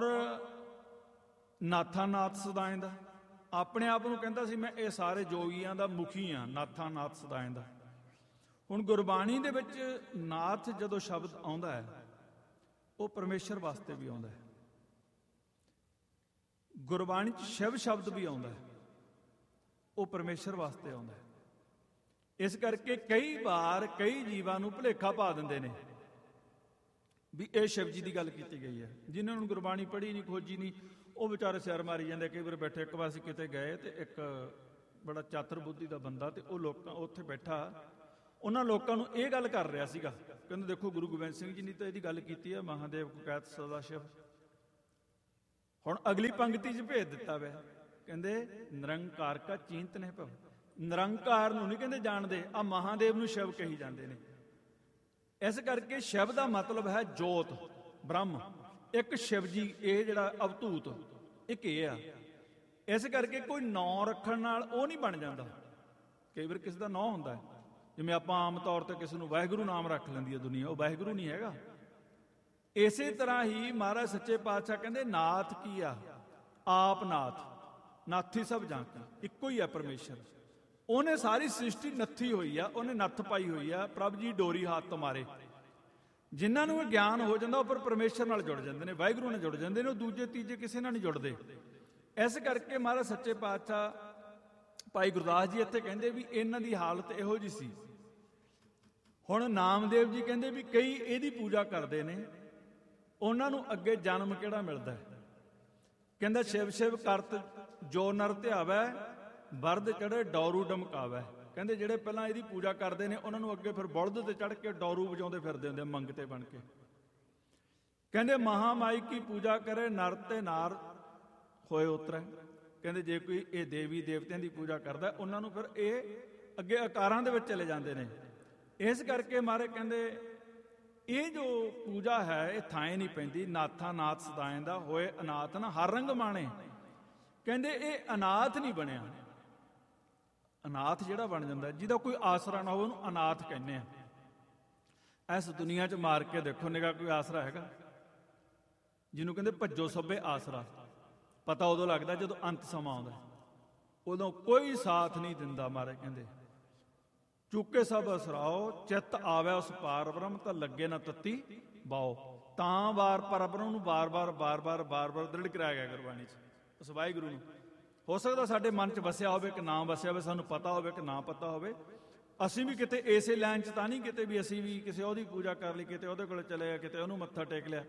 ਨਾਥਾ ਨਾਥ ਸਦਾਏ ਦਾ ਆਪਣੇ ਆਪ ਨੂੰ ਕਹਿੰਦਾ ਸੀ ਮੈਂ ਇਹ ਸਾਰੇ ਜੋਗੀਆਂ ਦਾ ਮੁਖੀ ਹਾਂ, ਨਾਥਾ ਨਾਥ ਸਦਾਏ ਦਾ। ਹੁਣ ਗੁਰਬਾਣੀ ਦੇ ਵਿੱਚ ਨਾਥ ਜਦੋਂ ਸ਼ਬਦ ਆਉਂਦਾ ਹੈ ਉਹ ਪਰਮੇਸ਼ਰ ਵਾਸਤੇ ਵੀ ਆਉਂਦਾ ਹੈ। ਗੁਰਬਾਣੀ 'ਚ ਸ਼ਿਵ ਸ਼ਬਦ ਵੀ ਆਉਂਦਾ ਹੈ, ਉਹ ਪਰਮੇਸ਼ਰ ਵਾਸਤੇ ਆਉਂਦਾ ਹੈ। ਇਸ ਕਰਕੇ ਕਈ ਵਾਰ ਕਈ ਜੀਵਾਂ ਨੂੰ ਭੁਲੇਖਾ ਪਾ ਦਿੰਦੇ ਨੇ ਵੀ ਇਹ ਸ਼ਿਵ ਜੀ ਦੀ ਗੱਲ ਕੀਤੀ ਗਈ ਹੈ। ਜਿਨ੍ਹਾਂ ਨੂੰ ਗੁਰਬਾਣੀ ਪੜ੍ਹੀ ਨਹੀਂ, ਖੋਜੀ ਨਹੀਂ, ਉਹ ਵਿਚਾਰੇ ਸਿਰ ਮਾਰੀ ਜਾਂਦੇ। ਕਈ ਵਾਰ ਬੈਠੇ, ਇੱਕ ਵਾਰ ਅਸੀਂ ਕਿਤੇ ਗਏ ਤੇ ਇੱਕ ਬੜਾ ਚਾਤਰ ਬੁੱਧੀ ਦਾ ਬੰਦਾ, ਤੇ ਉਹ ਲੋਕਾਂ ਉੱਥੇ ਬੈਠਾ ਉਹਨਾਂ ਲੋਕਾਂ ਨੂੰ ਇਹ ਗੱਲ ਕਰ ਰਿਹਾ ਸੀਗਾ, ਕਹਿੰਦੇ ਦੇਖੋ ਗੁਰੂ ਗੋਬਿੰਦ ਸਿੰਘ ਜੀ ਨੇ ਤਾਂ ਇਹਦੀ ਗੱਲ ਕੀਤੀ ਹੈ, ਮਹਾਦੇਵ ਕੋ ਕਹਿਤ ਸਦਾ ਸ਼ਿਵ। ਹੁਣ ਅਗਲੀ ਪੰਕਤੀ 'ਚ ਭੇਜ ਦਿੱਤਾ ਵੈ, ਕਹਿੰਦੇ ਨਿਰੰਕਾਰ ਕਾ ਚਿੰਤ ਨਹੀਂ ਭਵ। ਨਿਰੰਕਾਰ ਨੂੰ ਨਹੀਂ ਕਹਿੰਦੇ ਜਾਣਦੇ, ਆ ਮਹਾਦੇਵ ਨੂੰ ਸ਼ਿਵ ਕਹੀ ਜਾਂਦੇ ਨੇ। ਇਸ ਕਰਕੇ ਸ਼ਿਵ ਦਾ ਮਤਲਬ ਹੈ ਜੋਤ, ਬ੍ਰਹਮ। ਇੱਕ ਸ਼ਿਵ ਜੀ, ਇਹ ਜਿਹੜਾ ਅਵਧੂਤ, ਇੱਕ ਇਹ ਆ। ਇਸ ਕਰਕੇ ਕੋਈ ਨਾਂ ਰੱਖਣ ਨਾਲ ਉਹ ਨਹੀਂ ਬਣ ਜਾਂਦਾ। ਕਈ ਵਾਰ ਕਿਸੇ ਦਾ ਨਾਂ ਹੁੰਦਾ, ਜਿਵੇਂ ਆਪਾਂ ਆਮ ਤੌਰ ਤੇ ਕਿਸੇ ਨੂੰ ਵਾਹਿਗੁਰੂ ਨਾਮ ਰੱਖ ਲੈਂਦੀ ਹੈ ਦੁਨੀਆ, ਉਹ ਵਾਹਿਗੁਰੂ ਨਹੀਂ ਹੈਗਾ। ਇਸੇ ਤਰ੍ਹਾਂ ਹੀ ਮਹਾਰਾਜ ਸੱਚੇ ਪਾਤਸ਼ਾਹ ਕਹਿੰਦੇ ਨਾਥ ਕੀ ਆ? ਆਪ ਨਾਥ, ਨਾਥੀ ਸਭ ਜਾਂ ਕੀ, ਇੱਕੋ ਹੀ ਆ ਪਰਮੇਸ਼ਰ। ਉਹਨੇ ਸਾਰੀ ਸ੍ਰਿਸ਼ਟੀ ਨੱਥੀ ਹੋਈ ਆ, ਉਹਨੇ ਨੱਥ ਪਾਈ ਹੋਈ ਆ। ਪ੍ਰਭ ਜੀ ਡੋਰੀ ਹੱਥ ਤੁਮਾਰੇ। ਜਿਨ੍ਹਾਂ ਨੂੰ ਇਹ ਗਿਆਨ ਹੋ ਜਾਂਦਾ ਉਹ ਪਰ ਪਰਮੇਸ਼ਰ ਨਾਲ ਜੁੜ ਜਾਂਦੇ ਨੇ, ਵਾਹਿਗੁਰੂ ਨਾਲ ਜੁੜ ਜਾਂਦੇ ਨੇ, ਉਹ ਦੂਜੇ ਤੀਜੇ ਕਿਸੇ ਨਾਲ ਨਹੀਂ ਜੁੜਦੇ। ਇਸ ਕਰਕੇ ਮਹਾਰਾਜ ਸੱਚੇ ਪਾਤਸ਼ਾਹ ਭਾਈ ਗੁਰਦਾਸ ਜੀ ਇੱਥੇ ਕਹਿੰਦੇ ਵੀ ਇਹਨਾਂ ਦੀ ਹਾਲਤ ਇਹੋ ਜਿਹੀ ਸੀ। ਹੁਣ ਨਾਮਦੇਵ ਜੀ ਕਹਿੰਦੇ ਵੀ ਕਈ ਇਹਦੀ ਪੂਜਾ ਕਰਦੇ ਨੇ, ਉਹਨਾਂ ਨੂੰ ਅੱਗੇ ਜਨਮ ਕਿਹੜਾ ਮਿਲਦਾ? ਕਹਿੰਦਾ ਸ਼ਿਵ ਸ਼ਿਵ ਕਰਤ ਜੋ ਨਰ ਧਿਆਵੈ, ਬਰਦ ਚੜੇ ਡੌਰੂ ਡਮਕਾਵੈ। ਕਹਿੰਦੇ ਜਿਹੜੇ ਪਹਿਲਾਂ ਇਹਦੀ ਪੂਜਾ ਕਰਦੇ ਨੇ ਉਹਨਾਂ ਨੂੰ ਅੱਗੇ ਫਿਰ ਬਲਦ ਤੇ ਚੜ੍ਹ ਕੇ ਡੌਰੂ ਵਜਾਉਂਦੇ ਫਿਰਦੇ ਹੁੰਦੇ ਮੰਗਤੇ ਬਣ ਕੇ। ਕਹਿੰਦੇ ਮਹਾਮਾਈ ਕੀ ਪੂਜਾ ਕਰੇ ਨਰ ਤੇ ਨਾਰ ਹੋਏ ਉਤਰੈ। ਕਹਿੰਦੇ ਜੇ ਕੋਈ ਇਹ ਦੇਵੀ ਦੇਵਤਿਆਂ ਦੀ ਪੂਜਾ ਕਰਦਾ ਉਹਨਾਂ ਨੂੰ ਫਿਰ ਇਹ ਅੱਗੇ ਆਕਾਰਾਂ ਦੇ ਵਿੱਚ ਚਲੇ ਜਾਂਦੇ ਨੇ। ਇਸ ਕਰਕੇ ਮਾਰੇ ਕਹਿੰਦੇ ਇਹ ਜੋ ਪੂਜਾ ਹੈ ਇਹ ਥਾਂ ਨਹੀਂ ਪੈਂਦੀ। ਨਾਥਾ ਨਾਥ ਸਦਾਇਂ ਦਾ ਹੋਏ ਅਨਾਥ ਨਾ ਹਰ ਰੰਗ ਮਾਣੇ। ਕਹਿੰਦੇ ਇਹ ਅਨਾਥ ਨਹੀਂ ਬਣਿਆ। ਅਨਾਥ ਜਿਹੜਾ ਬਣ ਜਾਂਦਾ ਜਿਹਦਾ ਕੋਈ ਆਸਰਾ ਨਾ ਹੋਵੇ ਉਹਨੂੰ ਅਨਾਥ ਕਹਿੰਦੇ ਆ। ਇਸ ਦੁਨੀਆ 'ਚ ਮਾਰ ਕੇ ਦੇਖੋ ਨਿਗਾ, ਕੋਈ ਆਸਰਾ ਹੈਗਾ? ਜਿਹਨੂੰ ਕਹਿੰਦੇ ਭੱਜੋ ਸਭੇ ਆਸਰਾ, ਪਤਾ ਉਦੋਂ ਲੱਗਦਾ ਜਦੋਂ ਅੰਤ ਸਮਾਂ ਆਉਂਦਾ, ਉਦੋਂ ਕੋਈ ਸਾਥ ਨਹੀਂ ਦਿੰਦਾ। ਮਹਾਰਾਜ ਕਹਿੰਦੇ ਚੁੱਕੇ ਸਭ ਅਸਰਾਓ, ਚਿੱਤ ਆਵੇ ਉਸ ਪਾਰ ਬ੍ਰਹਮ ਤਾਂ ਲੱਗੇ ਨਾ ਤੱਤੀ ਬਾਓ। ਤਾਂ ਵਾਰ ਪਰ ਬ੍ਰਹਮ ਨੂੰ ਬਾਰ ਬਾਰ ਬਾਰ ਬਾਰ ਬਾਰ ਬਾਰ ਦ੍ਰਿੜ ਕਰਾਇਆ ਗਿਆ ਗੁਰਬਾਣੀ 'ਚ ਉਸ ਵਾਹਿਗੁਰੂ ਨੂੰ। ਹੋ ਸਕਦਾ ਸਾਡੇ ਮਨ 'ਚ ਵਸਿਆ ਹੋਵੇ ਕਿ ਨਾ ਵਸਿਆ ਹੋਵੇ, ਸਾਨੂੰ ਪਤਾ ਹੋਵੇ ਕਿ ਨਾ ਪਤਾ ਹੋਵੇ। ਅਸੀਂ ਵੀ ਕਿਤੇ ਇਸੇ ਲਾਈਨ 'ਚ ਤਾਂ ਨਹੀਂ ਕਿਤੇ ਵੀ ਅਸੀਂ ਵੀ ਕਿਸੇ ਉਹਦੀ ਪੂਜਾ ਕਰ ਲਈ, ਕਿਤੇ ਉਹਦੇ ਕੋਲ ਚਲੇ ਗਏ, ਕਿਤੇ ਉਹਨੂੰ ਮੱਥਾ ਟੇਕ ਲਿਆ।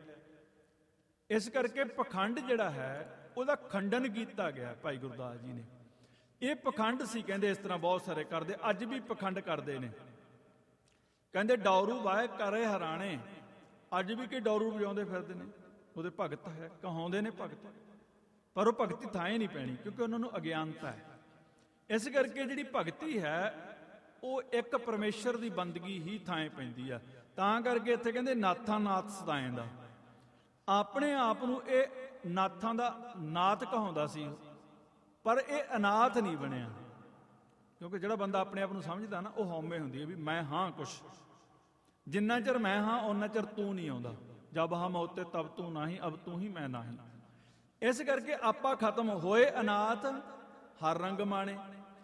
ਇਸ ਕਰਕੇ ਪਖੰਡ ਜਿਹੜਾ ਹੈ ਉਹਦਾ ਖੰਡਨ ਕੀਤਾ ਗਿਆ ਭਾਈ ਗੁਰਦਾਸ ਜੀ ਨੇ। ਇਹ ਪਖੰਡ ਸੀ, ਕਹਿੰਦੇ ਇਸ ਤਰ੍ਹਾਂ ਬਹੁਤ ਸਾਰੇ ਕਰਦੇ, ਅੱਜ ਵੀ ਪਖੰਡ ਕਰਦੇ ਨੇ। ਕਹਿੰਦੇ ਡੌਰੂ ਵਾਏ ਕਰੇ ਹਰਾਣੇ, ਅੱਜ ਵੀ ਕਿ ਡੌਰੂ ਵਜਾਉਂਦੇ ਫਿਰਦੇ ਨੇ। ਉਹਦੇ ਭਗਤ ਹੈ, ਕਹਾਉਂਦੇ ਨੇ ਭਗਤ, ਪਰ ਉਹ ਭਗਤੀ ਥਾਂ ਹੀ ਨਹੀਂ ਪੈਣੀ ਕਿਉਂਕਿ ਉਹਨਾਂ ਨੂੰ ਅਗਿਆਨਤਾ ਹੈ। ਇਸ ਕਰਕੇ ਜਿਹੜੀ ਭਗਤੀ ਹੈ ਉਹ ਇੱਕ ਪਰਮੇਸ਼ਰ ਦੀ ਬੰਦਗੀ ਹੀ ਥਾਂ ਪੈਂਦੀ ਆ। ਤਾਂ ਕਰਕੇ ਇੱਥੇ ਕਹਿੰਦੇ ਨਾਥਾਂ ਨਾਥ ਸਦਾਇਂ ਦਾ। ਆਪਣੇ ਆਪ ਨੂੰ ਇਹ ਨਾਥਾਂ ਦਾ ਨਾਥ ਕਹਾਉਂਦਾ ਸੀ, ਪਰ ਇਹ ਅਨਾਥ ਨਹੀਂ ਬਣਿਆ। ਕਿਉਂਕਿ ਜਿਹੜਾ ਬੰਦਾ ਆਪਣੇ ਆਪ ਨੂੰ ਸਮਝਦਾ ਨਾ ਉਹ ਹਉਮੈ ਹੁੰਦੀ ਹੈ ਵੀ ਮੈਂ ਹਾਂ ਕੁਛ। ਜਿੰਨਾ ਚਿਰ ਮੈਂ ਹਾਂ ਉਹਨਾਂ ਚਿਰ ਤੂੰ ਨਹੀਂ ਆਉਂਦਾ। ਜਬ ਹਮ ਹੋਤੇ ਤਬ ਤੂੰ ਨਾਹੀਂ, ਅਬ ਤੂੰ ਹੀ ਮੈਂ ਨਾਹੀਂ। ਇਸ ਕਰਕੇ ਆਪਾਂ ਖਤਮ ਹੋਏ ਅਨਾਥ ਹਰ ਰੰਗ ਮਾਣੇ,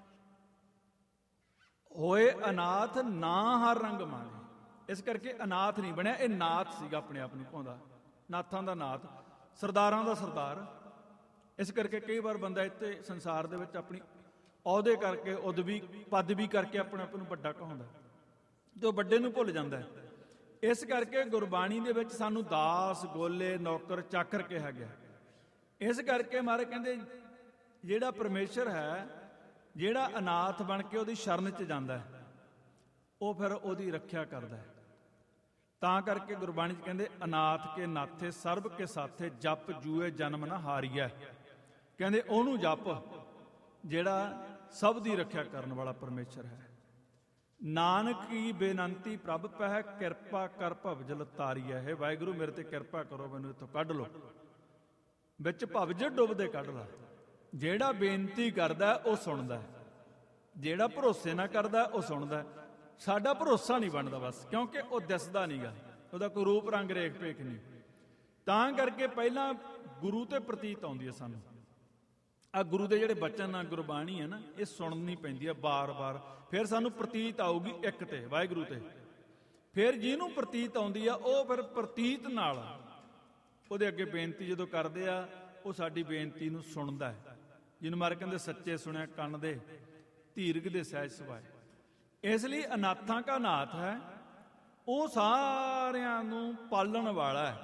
ਹੋਏ ਅਨਾਥ ਨਾ ਹਰ ਰੰਗ ਮਾਣੇ। ਇਸ ਕਰਕੇ ਅਨਾਥ ਨਹੀਂ ਬਣਿਆ, ਇਹ ਨਾਥ ਸੀਗਾ ਆਪਣੇ ਆਪ ਨੂੰ ਕਹਾਉਂਦਾ, ਨਾਥਾਂ ਦਾ ਨਾਥ, ਸਰਦਾਰਾਂ ਦਾ ਸਰਦਾਰ। ਇਸ ਕਰਕੇ ਕਈ ਵਾਰ ਬੰਦਾ ਇੱਥੇ ਸੰਸਾਰ ਦੇ ਵਿੱਚ ਆਪਣੀ ਅਹੁਦੇ ਕਰਕੇ, ਉਦਵੀ ਪਦਵੀ ਕਰਕੇ ਆਪਣੇ ਆਪ ਨੂੰ ਵੱਡਾ ਕਹਾਉਂਦਾ ਤੇ ਉਹ ਵੱਡੇ ਨੂੰ ਭੁੱਲ ਜਾਂਦਾ। ਇਸ ਕਰਕੇ ਗੁਰਬਾਣੀ ਦੇ ਵਿੱਚ ਸਾਨੂੰ ਦਾਸ, ਗੋਲੇ, ਨੌਕਰ, ਚਾਕਰ ਕਿਹਾ ਗਿਆ। ਇਸ ਕਰਕੇ ਮਹਾਰਾਜ ਕਹਿੰਦੇ ਜਿਹੜਾ ਪਰਮੇਸ਼ਰ ਹੈ, ਜਿਹੜਾ ਅਨਾਥ ਬਣ ਕੇ ਉਹਦੀ ਸ਼ਰਨ 'ਚ ਜਾਂਦਾ ਹੈ, ਉਹ ਫਿਰ ਉਹਦੀ ਰੱਖਿਆ ਕਰਦਾ ਹੈ। ਤਾਂ ਕਰਕੇ ਗੁਰਬਾਣੀ 'ਚ ਕਹਿੰਦੇ ਅਨਾਥ ਕੇ ਨਾਥੇ ਸਰਬ ਕੇ ਸਾਥੇ, ਜਪ ਜੂਏ ਜਨਮ ਨਾ ਹਾਰੀਐ। ਕਹਿੰਦੇ ਉਹਨੂੰ ਜਪ ਜਿਹੜਾ ਸਭ ਦੀ ਰੱਖਿਆ ਕਰਨ ਵਾਲਾ ਪਰਮੇਸ਼ਰ ਹੈ। ਨਾਨਕ ਕੀ ਬੇਨੰਤੀ ਪ੍ਰਭ ਪਹਿ, ਕਿਰਪਾ ਕਰ ਭਵਜਲ ਤਾਰੀਐ। ਹੈ ਵਾਹਿਗੁਰੂ ਮੇਰੇ ਤੇ ਕਿਰਪਾ ਕਰੋ, ਮੈਨੂੰ ਇੱਥੋਂ ਕੱਢ ਲਓ, ਵਿੱਚ ਭਵਜ ਡੁੱਬਦੇ ਕੱਢ ਲਾ। ਜਿਹੜਾ ਬੇਨਤੀ ਕਰਦਾ ਉਹ ਸੁਣਦਾ, ਜਿਹੜਾ ਭਰੋਸੇ ਨਾ ਕਰਦਾ ਉਹ ਸੁਣਦਾ। ਸਾਡਾ ਭਰੋਸਾ ਨਹੀਂ ਬਣਦਾ ਬਸ, ਕਿਉਂਕਿ ਉਹ ਦਿਸਦਾ ਨਹੀਂਗਾ, ਉਹਦਾ ਕੋਈ ਰੂਪ ਰੰਗ ਰੇਖ ਭੇਖ ਨਹੀਂ। ਤਾਂ ਕਰਕੇ ਪਹਿਲਾਂ ਗੁਰੂ ਤੇ ਪ੍ਰਤੀਤ ਆਉਂਦੀ ਹੈ ਸਾਨੂੰ, ਆ ਗੁਰੂ ਦੇ ਜਿਹੜੇ ਬਚਨ ਆ, ਗੁਰਬਾਣੀ ਹੈ ਨਾ, ਇਹ ਸੁਣਨੀ ਪੈਂਦੀ ਆ ਬਾਰ-ਬਾਰ। ਫਿਰ ਸਾਨੂੰ ਪ੍ਰਤੀਤ ਆਊਗੀ ਇੱਕ ਤੇ, ਵਾਹਿਗੁਰੂ ਤੇ। ਫਿਰ ਜਿਹਨੂੰ ਪ੍ਰਤੀਤ ਆਉਂਦੀ ਆ ਉਹ ਫਿਰ ਪ੍ਰਤੀਤ ਨਾਲ ਉਹਦੇ ਅੱਗੇ ਬੇਨਤੀ ਜਦੋਂ ਕਰਦੇ ਆ, ਉਹ ਸਾਡੀ ਬੇਨਤੀ ਨੂੰ ਸੁਣਦਾ ਹੈ। ਜਿਹਨੂੰ ਮਾਰੇ ਕਹਿੰਦੇ ਸੱਚੇ ਸੁਣਿਆ ਕੰਨ ਦੇ, ਧੀਰਗ ਦੇ ਸਹਿਜ ਸੁਭਾਏ। ਇਸ ਲਈ ਅਨਾਥਾਂ ਕਾ ਨਾਥ ਹੈ, ਉਹ ਸਾਰਿਆਂ ਨੂੰ ਪਾਲਣ ਵਾਲਾ ਹੈ।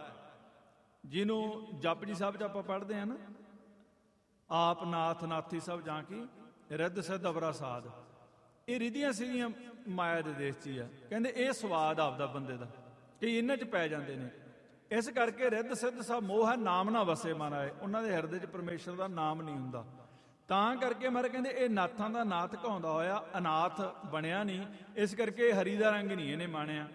ਜਿਹਨੂੰ ਜਪਜੀ ਸਾਹਿਬ 'ਚ ਆਪਾਂ ਪੜ੍ਹਦੇ ਹਾਂ ਨਾ, ਆਪ ਨਾਥ ਨਾਥੀ ਸਭ ਜਾਂ ਕੀ ਰਿੱਧ ਸਿੱਧ ਅਵਰਾ ਸਾਧ। ਇਹ ਰਿਧੀਆਂ ਸੀਗੀਆਂ ਮਾਇਆ ਦੇ ਦੇਸ਼ 'ਚ ਹੀ ਆ। ਕਹਿੰਦੇ ਇਹ ਸਵਾਦ ਆਪਦਾ ਬੰਦੇ ਦਾ, ਕਈ ਇਹਨਾਂ 'ਚ ਪੈ ਜਾਂਦੇ ਨੇ। ਇਸ ਕਰਕੇ ਰਿੱਧ ਸਿੱਧ ਸਭ ਮੋਹ ਹੈ, ਨਾਮ ਨਾ ਵਸੇ ਮਨ ਆਏ। ਉਹਨਾਂ ਦੇ ਹਿਰਦੇ 'ਚ ਪਰਮੇਸ਼ਰ ਦਾ ਨਾਮ ਨਹੀਂ ਹੁੰਦਾ। ਤਾਂ ਕਰਕੇ ਮਾਰੇ ਕਹਿੰਦੇ ਇਹ ਨਾਥਾਂ ਦਾ ਨਾਥ ਕਹਾਉਂਦਾ ਹੋਇਆ ਅਨਾਥ ਬਣਿਆ ਨਹੀਂ। ਇਸ ਕਰਕੇ ਹਰੀ ਦਾ ਰੰਗ ਨਹੀਂ ਇਹਨੇ ਮਾਣਿਆ।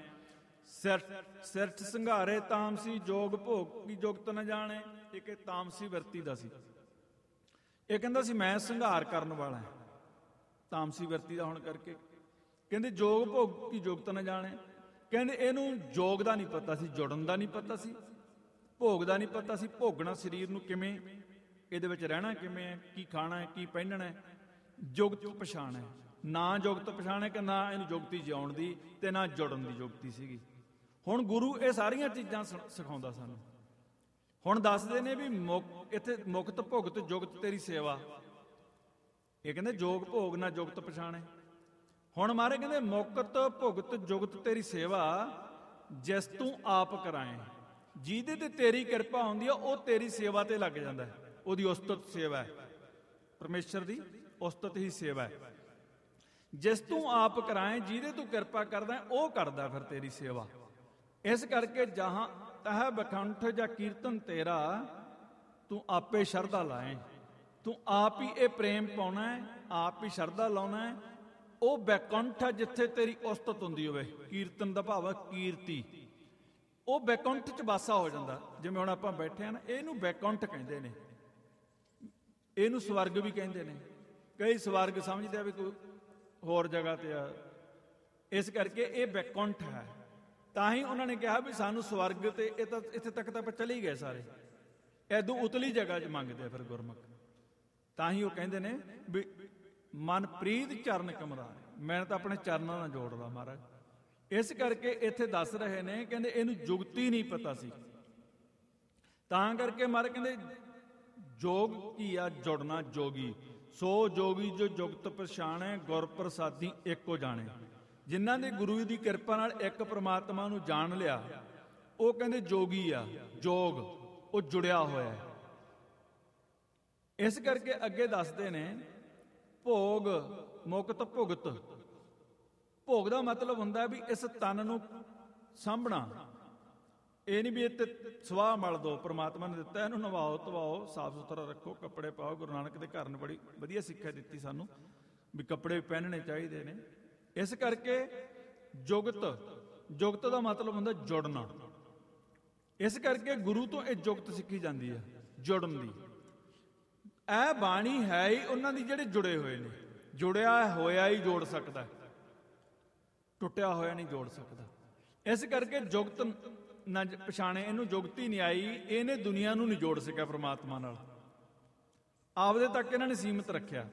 ਸਿਰਠ ਸੰਘਾਰੇ ਤਾਮਸੀ ਜੋਗ ਭੋਗ ਕੀ ਜੁਗਤ ਨਾ ਜਾਣੇ। ਇੱਕ ਇਹ ਤਾਮਸੀ ਵਰਤੀ ਦਾ ਸੀ। ਇਹ ਕਹਿੰਦਾ ਸੀ ਮੈਂ ਸੰਘਾਰ ਕਰਨ ਵਾਲਾ ਹਾਂ, ਤਾਮਸੀ ਵਰਤੀ ਦਾ ਹੋਣ ਕਰਕੇ। ਕਹਿੰਦੇ ਜੋਗ ਭੋਗ ਕੀ ਜੁਗਤ ਨਾ ਜਾਣੇ। ਕਹਿੰਦੇ ਇਹਨੂੰ ਜੋਗ ਦਾ ਨਹੀਂ ਪਤਾ ਸੀ, ਜੁੜਨ ਦਾ ਨਹੀਂ ਪਤਾ ਸੀ, ਭੋਗ ਦਾ ਨਹੀਂ ਪਤਾ ਸੀ, ਭੋਗਣਾ ਸਰੀਰ ਨੂੰ ਕਿਵੇਂ, ਇਹਦੇ ਵਿੱਚ ਰਹਿਣਾ ਕਿਵੇਂ ਹੈ, ਕੀ ਖਾਣਾ ਹੈ, ਕੀ ਪਹਿਨਣਾ ਹੈ। ਜੁਗਤ ਪਛਾਣ ਹੈ, ਨਾ ਜੁਗਤ ਪਛਾਣ ਹੈ ਕਿ ਨਾ ਇਹਨੂੰ ਜੁਗਤੀ ਜਿਉਣ ਦੀ ਤੇ ਨਾ ਜੁੜਨ ਦੀ ਜੁਗਤੀ ਸੀਗੀ। ਹੁਣ ਗੁਰੂ ਇਹ ਸਾਰੀਆਂ ਚੀਜ਼ਾਂ ਸਿਖਾਉਂਦਾ ਸਾਨੂੰ। ਹੁਣ ਦੱਸਦੇ ਨੇ ਵੀ ਮੁਕ ਇੱਥੇ ਮੁਕਤ ਭੁਗਤ ਜੁਗਤ ਤੇਰੀ ਸੇਵਾ। ਇਹ ਕਹਿੰਦੇ ਜੋਗ ਭੋਗ ਨਾ ਜੁਗਤ ਪਛਾਣੇ। ਹੁਣ ਮਾਰੇ ਕਹਿੰਦੇ ਮੁਕਤ ਭੁਗਤ ਜੁਗਤ ਤੇਰੀ ਸੇਵਾ, ਜਿਸ ਤੂੰ ਆਪ ਕਰਾਏ। ਜਿਹਦੇ ਤੇ ਤੇਰੀ ਕਿਰਪਾ ਹੁੰਦੀ ਆ ਉਹ ਤੇਰੀ ਸੇਵਾ ਤੇ ਲੱਗ ਜਾਂਦਾ ਹੈ। ਉਹਦੀ ਉਸਤਤ ਸੇਵਾ ਹੈ, ਪਰਮੇਸ਼ਰ ਦੀ ਉਸਤਤ ਹੀ ਸੇਵਾ ਹੈ। ਜਿਸ ਤੂੰ ਆਪ ਕਰਾਏ, ਜਿਹਦੇ ਤੂੰ ਕਿਰਪਾ ਕਰਦਾ ਉਹ ਕਰਦਾ ਫਿਰ ਤੇਰੀ ਸੇਵਾ। ਇਸ ਕਰਕੇ ਜਹਾਂ ਤਹ ਬਖੰਠ ਜਾਂ ਕੀਰਤਨ ਤੇਰਾ, ਤੂੰ ਆਪੇ ਸ਼ਰਧਾ ਲਾਏ। ਤੂੰ ਆਪ ਹੀ ਇਹ ਪ੍ਰੇਮ ਪਾਉਣਾ ਹੈ, ਆਪ ਹੀ ਸ਼ਰਧਾ ਲਾਉਣਾ ਹੈ। ਉਹ ਬੈਕੁੰਠ ਹੈ ਜਿੱਥੇ ਤੇਰੀ ਉਸਤਤ ਹੁੰਦੀ ਹੋਵੇ। ਕੀਰਤਨ ਦਾ ਭਾਵ ਹੈ ਕੀਰਤੀ। ਉਹ ਬੈਕੁੰਠ 'ਚ ਵਾਸਾ ਹੋ ਜਾਂਦਾ। ਜਿਵੇਂ ਹੁਣ ਆਪਾਂ ਬੈਠੇ ਹਾਂ ਨਾ, ਇਹਨੂੰ ਬੈਕੁੰਠ ਕਹਿੰਦੇ ਨੇ, ਇਹਨੂੰ ਸਵਰਗ ਵੀ ਕਹਿੰਦੇ ਨੇ। ਕਈ ਸਵਰਗ ਸਮਝਦੇ ਆ ਵੀ ਕੋਈ ਹੋਰ ਜਗ੍ਹਾ ਤੇ ਆ। ਇਸ ਕਰਕੇ ਇਹ ਬੈਕੁੰਠ ਹੈ। ਤਾਂ ਹੀ ਉਹਨਾਂ ਨੇ ਕਿਹਾ ਵੀ ਸਾਨੂੰ ਸਵਰਗ ਤੇ ਇਹ ਤਾਂ ਇੱਥੇ ਤੱਕ ਤਾਂ ਆਪਾਂ ਚਲੇ ਹੀ ਗਏ ਸਾਰੇ, ਐਦੋਂ ਉਤਲੀ ਜਗ੍ਹਾ 'ਚ ਮੰਗਦੇ ਆ ਫਿਰ ਗੁਰਮੁਖ। ਤਾਂ ਹੀ ਉਹ ਕਹਿੰਦੇ ਨੇ ਵੀ ਮਨ ਪ੍ਰੀਤ ਚਰਨ ਕਮਰਾਏ। ਮੈਂ ਤਾਂ ਆਪਣੇ ਚਰਨਾਂ ਨਾਲ ਜੋੜਦਾ ਮਹਾਰਾਜ। ਇਸ ਕਰਕੇ ਇੱਥੇ ਦੱਸ ਰਹੇ ਨੇ, ਕਹਿੰਦੇ ਇਹਨੂੰ ਜੁਗਤੀ ਨਹੀਂ ਪਤਾ ਸੀ। ਤਾਂ ਕਰਕੇ ਮਹਾਰਾਜ ਕਹਿੰਦੇ ਜੋਗ ਕੀ ਆ, ਜੁੜਨਾ ਜੋਗੀ। ਸੋ ਜੋਗੀ ਜੋ ਜੁਗਤ ਪਛਾਣੈ, ਗੁਰ ਪ੍ਰਸਾਦੀ ਇੱਕੋ ਜਾਣੇ। ਜਿਨ੍ਹਾਂ ਨੇ ਗੁਰੂ ਦੀ ਕਿਰਪਾ ਨਾਲ ਇੱਕ ਪ੍ਰਮਾਤਮਾ ਨੂੰ ਜਾਣ ਲਿਆ, ਉਹ ਕਹਿੰਦੇ ਜੋਗੀ ਆ। ਜੋਗ ਉਹ ਜੁੜਿਆ ਹੋਇਆ। ਇਸ ਕਰਕੇ ਅੱਗੇ ਦੱਸਦੇ ਨੇ ਭੋਗ ਮੁਕਤ ਭੁਗਤ। ਭੋਗ ਦਾ ਮਤਲਬ ਹੁੰਦਾ ਵੀ ਇਸ ਤਨ ਨੂੰ ਸਾਂਭਣਾ। ਇਹ ਨਹੀਂ ਵੀ ਇਹ ਸਵਾਹ ਮਲ ਦੋ, ਪ੍ਰਮਾਤਮਾ ਨੇ ਦਿੱਤਾ ਇਹਨੂੰ ਨਵਾਓ ਧਵਾਓ, ਸਾਫ ਸੁਥਰਾ ਰੱਖੋ, ਕੱਪੜੇ ਪਾਓ। ਗੁਰੂ ਨਾਨਕ ਦੇ ਘਰ ਨੇ ਬੜੀ ਵਧੀਆ ਸਿੱਖਿਆ ਦਿੱਤੀ ਸਾਨੂੰ ਵੀ ਕੱਪੜੇ ਪਹਿਨਣੇ ਚਾਹੀਦੇ ਨੇ। ਇਸ ਕਰਕੇ ਜੁਗਤ, ਜੁਗਤ ਦਾ ਮਤਲਬ ਹੁੰਦਾ ਜੁੜਨਾ। ਇਸ ਕਰਕੇ ਗੁਰੂ ਤੋਂ ਇਹ ਜੁਗਤ ਸਿੱਖੀ ਜਾਂਦੀ ਹੈ, ਜੁੜਨ ਦੀ। ਇਹ ਬਾਣੀ ਹੈ ਹੀ ਉਹਨਾਂ ਦੀ ਜਿਹੜੇ ਜੁੜੇ ਹੋਏ ਨੇ। ਜੁੜਿਆ ਹੋਇਆ ਹੀ ਜੋੜ ਸਕਦਾ, ਟੁੱਟਿਆ ਹੋਇਆ ਨਹੀਂ ਜੋੜ ਸਕਦਾ। ਇਸ ਕਰਕੇ ਜੁਗਤ ਨਾ ਪਛਾਣੇ, ਇਹਨੂੰ ਜੁਗਤੀ ਨਹੀਂ ਆਈ। ਇਹਨੇ ਦੁਨੀਆ ਨੂੰ ਨਹੀਂ ਜੋੜ ਸਕਿਆ ਪ੍ਰਮਾਤਮਾ ਨਾਲ, ਆਪਦੇ ਤੱਕ ਇਹਨਾਂ ਨੇ ਸੀਮਤ ਰੱਖਿਆ।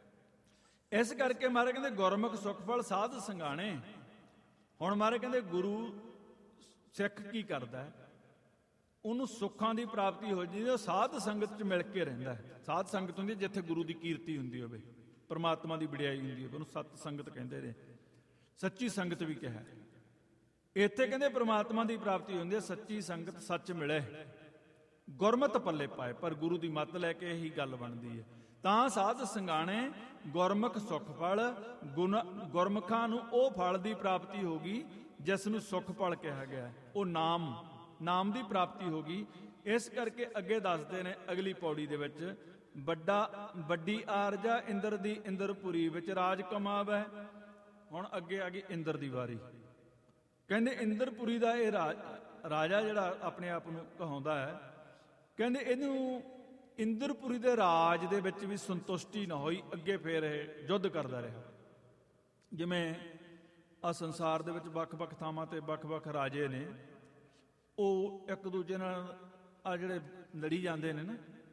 ਇਸ ਕਰਕੇ ਮਾਰੇ ਕਹਿੰਦੇ ਗੁਰਮੁਖ ਸੁਖ ਫਲ ਸਾਧ ਸੰਗਾਣੇ। ਹੁਣ ਮਾਰੇ ਕਹਿੰਦੇ ਗੁਰੂ ਸਿੱਖ ਕੀ ਕਰਦਾ, ਉਹਨੂੰ ਸੁੱਖਾਂ ਦੀ ਪ੍ਰਾਪਤੀ ਹੋ ਜਾਂਦੀ। ਉਹ ਸਾਧ ਸੰਗਤ 'ਚ ਮਿਲ ਕੇ ਰਹਿੰਦਾ। ਸਾਧ ਸੰਗਤ ਹੁੰਦੀ ਜਿੱਥੇ ਗੁਰੂ ਦੀ ਕੀਰਤੀ ਹੁੰਦੀ ਹੋਵੇ, ਪਰਮਾਤਮਾ ਦੀ ਵਡਿਆਈ ਹੁੰਦੀ ਹੋਵੇ, ਉਹਨੂੰ ਸਤ ਸੰਗਤ ਕਹਿੰਦੇ ਨੇ। ਸੱਚੀ ਸੰਗਤ ਵੀ ਕਿਹਾ। ਇੱਥੇ ਕਹਿੰਦੇ ਪ੍ਰਮਾਤਮਾ ਦੀ ਪ੍ਰਾਪਤੀ ਹੁੰਦੀ ਹੈ, ਸੱਚੀ ਸੰਗਤ ਸੱਚ ਮਿਲੇ, ਗੁਰਮਤਿ ਪੱਲੇ ਪਾਏ। ਪਰ ਗੁਰੂ ਦੀ ਮੱਤ ਲੈ ਕੇ ਇਹੀ ਗੱਲ ਬਣਦੀ ਹੈ। ਤਾਂ ਸਾਧ ਸੰਗਾਣੇ ਗੁਰਮੁਖ ਸੁਖ ਫਲ। ਗੁਣ ਗੁਰਮੁਖਾਂ ਨੂੰ ਉਹ ਫਲ ਦੀ ਪ੍ਰਾਪਤੀ ਹੋ ਗਈ ਜਿਸ ਨੂੰ ਸੁਖ ਫਲ ਕਿਹਾ ਗਿਆ। ਉਹ ਨਾਮ, ਨਾਮ ਦੀ ਪ੍ਰਾਪਤੀ ਹੋ ਗਈ। ਇਸ ਕਰਕੇ ਅੱਗੇ ਦੱਸਦੇ ਨੇ ਅਗਲੀ ਪੌੜੀ ਦੇ ਵਿੱਚ, ਵੱਡਾ ਵੱਡੀ ਆਰਜਾ ਇੰਦਰ ਦੀ ਇੰਦਰਪੁਰੀ ਵਿੱਚ ਰਾਜ ਕਮਾਵੈ। ਹੁਣ ਅੱਗੇ ਆ ਗਈ ਇੰਦਰ ਦੀ ਵਾਰੀ। ਕਹਿੰਦੇ ਇੰਦਰਪੁਰੀ ਦਾ ਇਹ ਰਾਜ ਰਾਜਾ ਜਿਹੜਾ ਆਪਣੇ ਆਪ ਨੂੰ ਕਹਾਉਂਦਾ ਹੈ, ਕਹਿੰਦੇ ਇਹਨੂੰ ਇੰਦਰਪੁਰੀ ਦੇ ਰਾਜ ਦੇ ਵਿੱਚ ਵੀ ਸੰਤੁਸ਼ਟੀ ਨਾ ਹੋਈ। ਅੱਗੇ ਫੇਰ ਇਹ ਯੁੱਧ ਕਰਦਾ ਰਿਹਾ। ਜਿਵੇਂ ਆ ਸੰਸਾਰ ਦੇ ਵਿੱਚ ਵੱਖ-ਵੱਖ ਥਾਵਾਂ ਤੇ ਵੱਖ-ਵੱਖ ਰਾਜੇ ਨੇ, ਉਹ ਇੱਕ ਦੂਜੇ ਨਾਲ ਆ ਜਿਹੜੇ ਲੜੀ ਜਾਂਦੇ ਨੇ ਨਾ,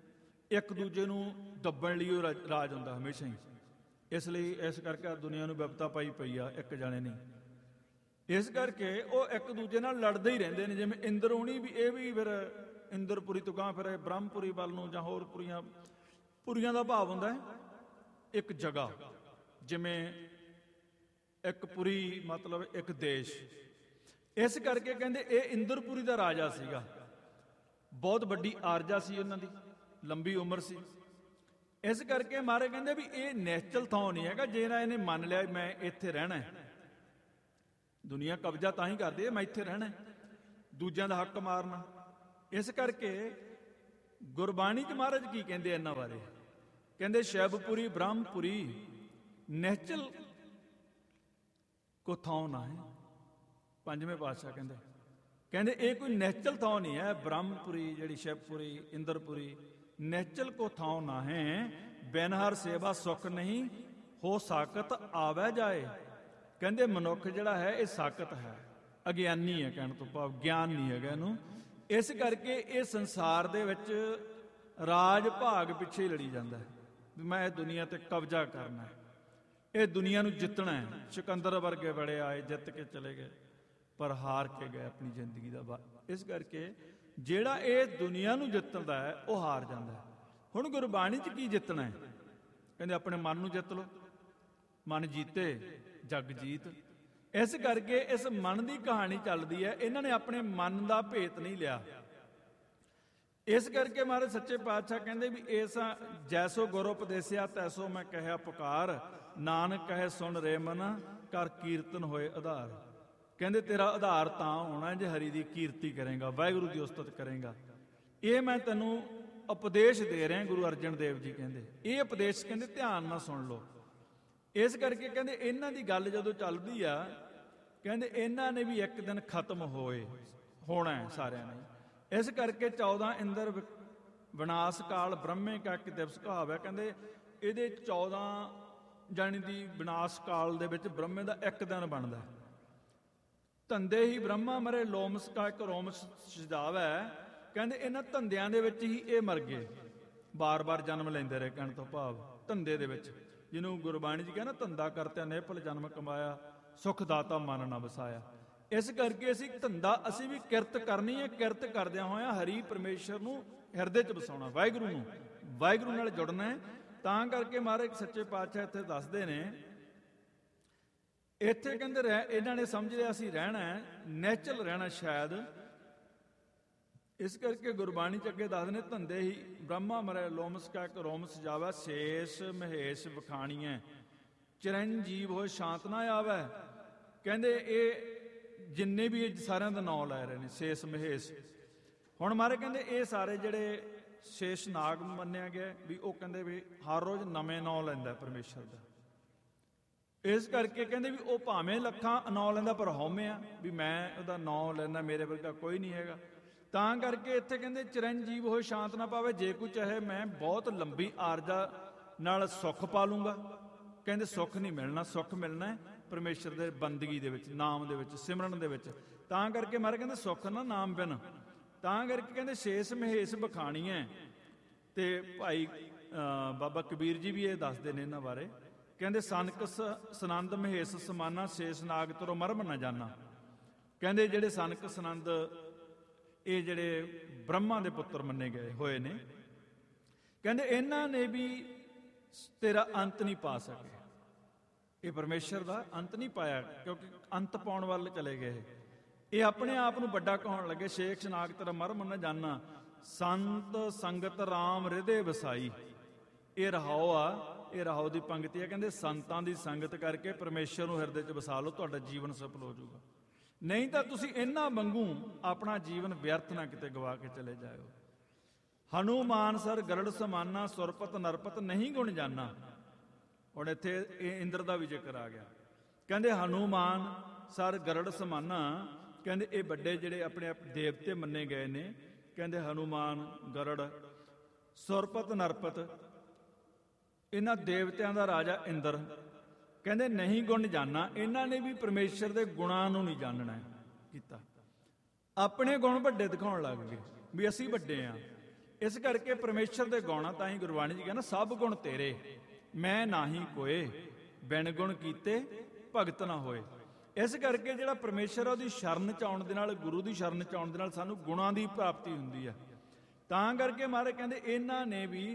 ਇੱਕ ਦੂਜੇ ਨੂੰ ਦੱਬਣ ਲਈ ਉਹ ਰਾਜ ਰਾਜ ਹੁੰਦਾ ਹਮੇਸ਼ਾ ਹੀ। ਇਸ ਲਈ ਇਸ ਕਰਕੇ ਦੁਨੀਆ ਨੂੰ ਵਿਪਤਾ ਪਾਈ ਪਈ ਆ, ਇੱਕ ਜਾਣੇ ਨਹੀਂ। ਇਸ ਕਰਕੇ ਉਹ ਇੱਕ ਦੂਜੇ ਨਾਲ ਲੜਦੇ ਹੀ ਰਹਿੰਦੇ ਨੇ। ਜਿਵੇਂ ਇੰਦਰ ਹੋਣੀ ਵੀ, ਇਹ ਵੀ ਫਿਰ ਇੰਦਰਪੁਰੀ ਤੋਂ ਗਾਂ ਫਿਰ ਬ੍ਰਹਮਪੁਰੀ ਵੱਲ ਨੂੰ ਜਾਂ ਹੋਰ ਪੁਰੀਆਂ ਪੁਰੀਆਂ ਦਾ ਭਾਵ ਹੁੰਦਾ ਹੈ ਇੱਕ ਜਗ੍ਹਾ। ਜਿਵੇਂ ਇੱਕ ਪੁਰੀ ਮਤਲਬ ਇੱਕ ਦੇਸ਼। ਇਸ ਕਰਕੇ ਕਹਿੰਦੇ ਇਹ ਇੰਦਰਪੁਰੀ ਦਾ ਰਾਜਾ ਸੀਗਾ, ਬਹੁਤ ਵੱਡੀ ਆਰਜਾ ਸੀ ਉਹਨਾਂ ਦੀ, ਲੰਬੀ ਉਮਰ ਸੀ। ਇਸ ਕਰਕੇ ਮਾਰੇ ਕਹਿੰਦੇ ਵੀ ਇਹ ਨੈਚੁਰਲ ਥਾਂ ਨਹੀਂ ਹੈਗਾ। ਜੇ ਨਾ ਇਹਨੇ ਮੰਨ ਲਿਆ ਮੈਂ ਇੱਥੇ ਰਹਿਣਾ, ਦੁਨੀਆ ਕਬਜ਼ਾ ਤਾਂ ਹੀ ਕਰਦੀ ਹੈ ਮੈਂ ਇੱਥੇ ਰਹਿਣਾ, ਦੂਜਿਆਂ ਦਾ ਹੱਕ ਮਾਰਨਾ। ਇਸ ਕਰਕੇ ਗੁਰਬਾਣੀ 'ਚ ਮਹਾਰਾਜ ਕੀ ਕਹਿੰਦੇ ਇਹਨਾਂ ਬਾਰੇ? ਕਹਿੰਦੇ ਸ਼ੈਵਪੁਰੀ ਬ੍ਰਹਮਪੁਰੀ ਨੈਚੁਰਲ ਕੋ ਥਾਂ ਨਾ ਹੈ। ਪੰਜਵੇਂ ਪਾਤਸ਼ਾਹ ਕਹਿੰਦੇ ਕਹਿੰਦੇ ਇਹ ਕੋਈ ਨੈਚੁਰਲ ਥਾਂ ਨਹੀਂ ਹੈ। ਬ੍ਰਹਮਪੁਰੀ ਜਿਹੜੀ ਸ਼ਿਵਪੁਰੀ ਇੰਦਰਪੁਰੀ ਨੈਚੁਰਲ ਕੋ ਥਾਂ ਨਾ ਹੈ। ਬਿਨ ਹਰ ਸੇਵਾ ਸੁਖ ਨਹੀਂ ਹੋ ਸਾਕਤ ਆਵੈ ਜਾਏ। ਕਹਿੰਦੇ ਮਨੁੱਖ ਜਿਹੜਾ ਹੈ ਇਹ ਸਾਕਤ ਹੈ, ਅਗਿਆਨੀ ਹੈ, ਕਹਿਣ ਤੋਂ ਭਾਵ ਗਿਆਨ ਨਹੀਂ ਹੈਗਾ ਇਹਨੂੰ। ਇਸ ਕਰਕੇ ਇਹ ਸੰਸਾਰ ਦੇ ਵਿੱਚ ਰਾਜ ਭਾਗ ਪਿੱਛੇ ਲੜੀ ਜਾਂਦਾ ਹੈ ਵੀ ਮੈਂ ਇਹ ਦੁਨੀਆ ਤੇ ਕਬਜ਼ਾ ਕਰਨਾ ਹੈ, ਇਹ ਦੁਨੀਆ ਨੂੰ ਜਿੱਤਣਾ ਹੈ। ਸਿਕੰਦਰ ਵਰਗੇ ਬੜੇ ਆਏ, ਜਿੱਤ ਕੇ ਚਲੇ ਗਏ, ਪਰ ਹਾਰ ਕੇ ਗਏ ਆਪਣੀ ਜ਼ਿੰਦਗੀ ਦਾ। ਇਸ ਕਰਕੇ ਜਿਹੜਾ ਇਹ ਦੁਨੀਆ ਨੂੰ ਜਿੱਤਦਾ ਹੈ ਉਹ ਹਾਰ ਜਾਂਦਾ ਹੈ। ਹੁਣ ਗੁਰਬਾਣੀ 'ਚ ਕੀ ਜਿੱਤਣਾ ਹੈ? ਕਹਿੰਦੇ ਆਪਣੇ ਮਨ ਨੂੰ ਜਿੱਤ ਲਓ, ਮਨ ਜੀਤੇ ਜਗ ਜੀਤ। ਇਸ ਕਰਕੇ ਇਸ ਮਨ ਦੀ ਕਹਾਣੀ ਚੱਲਦੀ ਹੈ। ਇਹਨਾਂ ਨੇ ਆਪਣੇ ਮਨ ਦਾ ਭੇਤ ਨਹੀਂ ਲਿਆ। ਇਸ ਕਰਕੇ ਮਹਾਰਾਜ ਸੱਚੇ ਪਾਤਸ਼ਾਹ ਕਹਿੰਦੇ ਵੀ ਇਸ ਜੈਸੋ ਗੁਰ ਉਪਦੇਸਿਆ ਤੈਸੋ ਮੈਂ ਕਹਿਆ ਪੁਕਾਰ, ਨਾਨਕ ਕਹੇ ਸੁਣ ਰੇ ਮਨ ਕਰ ਕੀਰਤਨ ਹੋਏ ਆਧਾਰ। ਕਹਿੰਦੇ ਤੇਰਾ ਆਧਾਰ ਤਾਂ ਹੋਣਾ ਜੇ ਹਰੀ ਦੀ ਕੀਰਤੀ ਕਰੇਗਾ, ਵਾਹਿਗੁਰੂ ਦੀ ਉਸਤਤ ਕਰੇਗਾ। ਇਹ ਮੈਂ ਤੈਨੂੰ ਉਪਦੇਸ਼ ਦੇ ਰਿਹਾ। ਗੁਰੂ ਅਰਜਨ ਦੇਵ ਜੀ ਕਹਿੰਦੇ ਇਹ ਉਪਦੇਸ਼ ਕਹਿੰਦੇ ਧਿਆਨ ਨਾਲ ਸੁਣ ਲਓ। ਇਸ ਕਰਕੇ ਕਹਿੰਦੇ ਇਹਨਾਂ ਦੀ ਗੱਲ ਜਦੋਂ ਚੱਲਦੀ ਆ, ਕਹਿੰਦੇ ਇਹਨਾਂ ਨੇ ਵੀ ਇੱਕ ਦਿਨ ਖਤਮ ਹੋਏ ਹੋਣਾ ਹੈ ਸਾਰਿਆਂ ਨੇ। ਇਸ ਕਰਕੇ ਚੌਦਾਂ ਇੰਦਰ ਵਿਨਾਸ਼ ਕਾਲ ਬ੍ਰਹਮੇ ਕਾ ਇੱਕ ਦਿਵਸ ਕਹਾਵੈ। ਕਹਿੰਦੇ ਇਹਦੇ ਚੌਦਾਂ ਜਾਣੀ ਦੀ ਵਿਨਾਸ਼ ਕਾਲ ਦੇ ਵਿੱਚ ਬ੍ਰਹਮੇ ਦਾ ਇੱਕ ਦਿਨ ਬਣਦਾ। ਧੰਦੇ ਹੀ ਬ੍ਰਹਮਾ ਮਰੇ ਲੋਮਸ ਕਾ ਇੱਕ ਰੋਮਸ ਸਜਾਵੈ। ਕਹਿੰਦੇ ਇਹਨਾਂ ਧੰਦਿਆਂ ਦੇ ਵਿੱਚ ਹੀ ਇਹ ਮਰ ਗਏ, ਬਾਰ-ਬਾਰ ਜਨਮ ਲੈਂਦੇ ਰਹੇ। ਕਹਿਣ ਤੋਂ ਭਾਵ ਧੰਦੇ ਦੇ ਵਿੱਚ, ਜਿਹਨੂੰ ਗੁਰਬਾਣੀ 'ਚ ਕਹਿੰਦਾ ਧੰਦਾ ਕਰਤਿਆ ਨੇਪਲ ਜਨਮ ਕਮਾਇਆ, ਸੁਖ ਦਾਤਾ ਮਨ ਨਾ ਵਸਾਇਆ। ਇਸ ਕਰਕੇ ਅਸੀਂ ਧੰਦਾ ਅਸੀਂ ਵੀ ਕਿਰਤ ਕਰਨੀ ਹੈ। ਕਿਰਤ ਕਰਦਿਆਂ ਹੋਇਆਂ ਹਰੀ ਪਰਮੇਸ਼ਰ ਨੂੰ ਹਿਰਦੇ 'ਚ ਵਸਾਉਣਾ, ਵਾਹਿਗੁਰੂ ਨੂੰ, ਵਾਹਿਗੁਰੂ ਨਾਲ ਜੁੜਨਾ ਹੈ। ਤਾਂ ਕਰਕੇ ਮਹਾਰਾਜ ਸੱਚੇ ਪਾਤਸ਼ਾਹ ਇੱਥੇ ਦੱਸਦੇ ਨੇ, ਇੱਥੇ ਕਹਿੰਦੇ ਰਹਿ ਇਹਨਾਂ ਨੇ ਸਮਝ ਲਿਆ ਅਸੀਂ ਰਹਿਣਾ ਹੈ, ਨੈਚੁਰਲ ਰਹਿਣਾ ਸ਼ਾਇਦ। ਇਸ ਕਰਕੇ ਗੁਰਬਾਣੀ 'ਚ ਅੱਗੇ ਦੱਸਦੇ ਨੇ, ਧੰਦੇ ਹੀ ਬ੍ਰਹਮਾ ਮਰੈ ਲੋਮਸ ਕਾ ਇੱਕ ਰੋਮਸ ਜਾਵੈ, ਸ਼ੇਸ਼ ਮਹੇਸ਼ ਵਖਾਣੀਐ ਚਿਰੰਜੀਵ ਹੋਏ ਸ਼ਾਂਤ ਨਾ ਆਵੈ। ਕਹਿੰਦੇ ਇਹ ਜਿੰਨੇ ਵੀ ਇਹ ਸਾਰਿਆਂ ਦਾ ਨਾਂ ਲੈ ਰਹੇ ਨੇ, ਸ਼ੇਸ਼ ਮਹੇਸ਼। ਹੁਣ ਮਾਰੇ ਕਹਿੰਦੇ ਇਹ ਸਾਰੇ ਜਿਹੜੇ ਸ਼ੇਸ਼ ਨਾਗ ਮੰਨਿਆ ਗਿਆ ਵੀ ਉਹ ਕਹਿੰਦੇ ਵੀ ਹਰ ਰੋਜ਼ ਨਵੇਂ ਨਾਂ ਲੈਂਦਾ ਪਰਮੇਸ਼ਰ ਦਾ। ਇਸ ਕਰਕੇ ਕਹਿੰਦੇ ਵੀ ਉਹ ਭਾਵੇਂ ਲੱਖਾਂ ਨਾਂ ਲੈਂਦਾ ਪਰ ਹਉਮੈ ਆ ਵੀ ਮੈਂ ਉਹਦਾ ਨਾਂ ਲੈਂਦਾ, ਮੇਰੇ ਵਰਗਾ ਕੋਈ ਨਹੀਂ ਹੈਗਾ। ਤਾਂ ਕਰਕੇ ਇੱਥੇ ਕਹਿੰਦੇ ਚਿਰੰਜੀਵ ਹੋਏ ਸ਼ਾਂਤ ਨਾ ਪਾਵੇ। ਜੇ ਕੋਈ ਚਾਹੇ ਮੈਂ ਬਹੁਤ ਲੰਬੀ ਆਰਜਾ ਨਾਲ ਸੁੱਖ ਪਾ ਲੂੰਗਾ। ਕਹਿੰਦੇ ਸੁੱਖ ਨਹੀਂ ਮਿਲਣਾ, ਸੁੱਖ ਮਿਲਣਾ ਪਰਮੇਸ਼ਰ ਦੇ ਬੰਦਗੀ ਦੇ ਵਿੱਚ, ਨਾਮ ਦੇ ਵਿੱਚ, ਸਿਮਰਨ ਦੇ ਵਿੱਚ। ਤਾਂ ਕਰਕੇ ਮਾਰੇ ਕਹਿੰਦੇ ਸੁੱਖ ਨਾ ਨਾਮ ਬਿਨ। ਤਾਂ ਕਰਕੇ ਕਹਿੰਦੇ ਸ਼ੇਸ਼ ਮਹੇਸ਼ ਬਖਾਣੀ ਹੈ। ਤੇ ਭਾਈ ਬਾਬਾ ਕਬੀਰ ਜੀ ਵੀ ਇਹ ਦੱਸਦੇ ਨੇ ਇਹਨਾਂ ਬਾਰੇ। ਕਹਿੰਦੇ ਸਨਕ ਸਨੰਦ ਮਹੇਸ਼ ਸਮਾਨਾ, ਸ਼ੇਸ਼ ਨਾਗ ਤਰੋ ਮਰਮ ਨਾ ਜਾਨਾ। ਕਹਿੰਦੇ ਜਿਹੜੇ ਸਨਕ ਸਨੰਦ ਇਹ ਜਿਹੜੇ ਬ੍ਰਹਮਾ ਦੇ ਪੁੱਤਰ ਮੰਨੇ ਗਏ ਹੋਏ ਨੇ, ਕਹਿੰਦੇ ਇਹਨਾਂ ਨੇ ਵੀ ਤੇਰਾ ਅੰਤ ਨਹੀਂ ਪਾ ਸਕੇ। ਇਹ ਪਰਮੇਸ਼ਰ ਦਾ ਅੰਤ ਨਹੀਂ ਪਾਇਆ, ਕਿਉਂਕਿ ਅੰਤ ਪਾਉਣ ਵੱਲ ਚਲੇ ਗਏ। ਇਹ ਆਪਣੇ ਆਪ ਨੂੰ ਵੱਡਾ ਕਹਾਉਣ ਲੱਗੇ। ਸ਼ੇਖ ਨਾਗ ਤੇਰਾ ਮਰਮ ਨਾ ਜਾਨਾ, ਸੰਤ ਸੰਗਤ ਰਾਮ ਹਿਰਦੇ ਵਸਾਈ। ਇਹ ਰਹਾਓ ਆ, ਇਹ ਰਹਾਓ ਦੀ ਪੰਕਤੀ ਹੈ। ਕਹਿੰਦੇ ਸੰਤਾਂ ਦੀ ਸੰਗਤ ਕਰਕੇ ਪਰਮੇਸ਼ਰ ਨੂੰ ਹਿਰਦੇ 'ਚ ਵਸਾ ਲਓ, ਤੁਹਾਡਾ ਜੀਵਨ ਸਫਲ ਹੋ ਜਾਊਗਾ। ਨਹੀਂ ਤਾਂ ਤੁਸੀਂ ਇਹਨਾਂ ਵਾਂਗੂ ਆਪਣਾ ਜੀਵਨ ਵਿਅਰਥ ਨਾ ਕਿਤੇ ਗਵਾ ਕੇ ਚਲੇ ਜਾਇਓ। ਹਨੂਮਾਨ ਸਰ ਗਰੜ ਸਮਾਨਾ, ਸੁਰਪਤ ਨਰਪਤ ਨਹੀਂ ਗੁਣ ਜਾਨਾ। ਹੁਣ ਇੱਥੇ ਇਹ ਇੰਦਰ ਦਾ ਵੀ ਜ਼ਿਕਰ ਆ ਗਿਆ। ਕਹਿੰਦੇ ਹਨੂਮਾਨ ਸਰ ਗਰੜ ਸਮਾਨਾ। ਕਹਿੰਦੇ ਇਹ ਵੱਡੇ ਜਿਹੜੇ ਆਪਣੇ ਆਪ ਦੇਵਤੇ ਮੰਨੇ ਗਏ ਨੇ। ਕਹਿੰਦੇ ਹਨੂਮਾਨ, ਗਰੜ, ਸੁਰਪਤ, ਨਰਪਤ, ਇਹਨਾਂ ਦੇਵਤਿਆਂ ਦਾ ਰਾਜਾ ਇੰਦਰ। ਕਹਿੰਦੇ ਨਹੀਂ ਗੁਣ ਜਾਨਾ। ਇਹਨਾਂ ਨੇ ਵੀ ਪਰਮੇਸ਼ਰ ਦੇ ਗੁਣਾਂ ਨੂੰ ਨਹੀਂ ਜਾਣਨਾ ਕੀਤਾ। ਆਪਣੇ ਗੁਣ ਵੱਡੇ ਦਿਖਾਉਣ ਲੱਗ ਗਏ ਵੀ ਅਸੀਂ ਵੱਡੇ ਆ। ਇਸ ਕਰਕੇ ਪਰਮੇਸ਼ਰ ਦੇ ਗਾਉਣਾ ਤਾਂ ਹੀ ਗੁਰਬਾਣੀ ਜੀ ਕਹਿੰਦਾ ਸਭ ਗੁਣ ਤੇਰੇ ਮੈਂ ਨਾਹੀ ਕੋਏ, ਬਿਨ ਗੁਣ ਕੀਤੇ ਭਗਤ ਨਾ ਹੋਏ। ਇਸ ਕਰਕੇ ਜਿਹੜਾ ਪਰਮੇਸ਼ਰ ਆ ਉਹਦੀ ਸ਼ਰਨ ਚ ਆਉਣ ਦੇ ਨਾਲ, ਗੁਰੂ ਦੀ ਸ਼ਰਨ ਚ ਆਉਣ ਦੇ ਨਾਲ ਸਾਨੂੰ ਗੁਣਾਂ ਦੀ ਪ੍ਰਾਪਤੀ ਹੁੰਦੀ ਆ। ਤਾਂ ਕਰਕੇ ਮਹਾਰਾਜ ਕਹਿੰਦੇ ਇਹਨਾਂ ਨੇ ਵੀ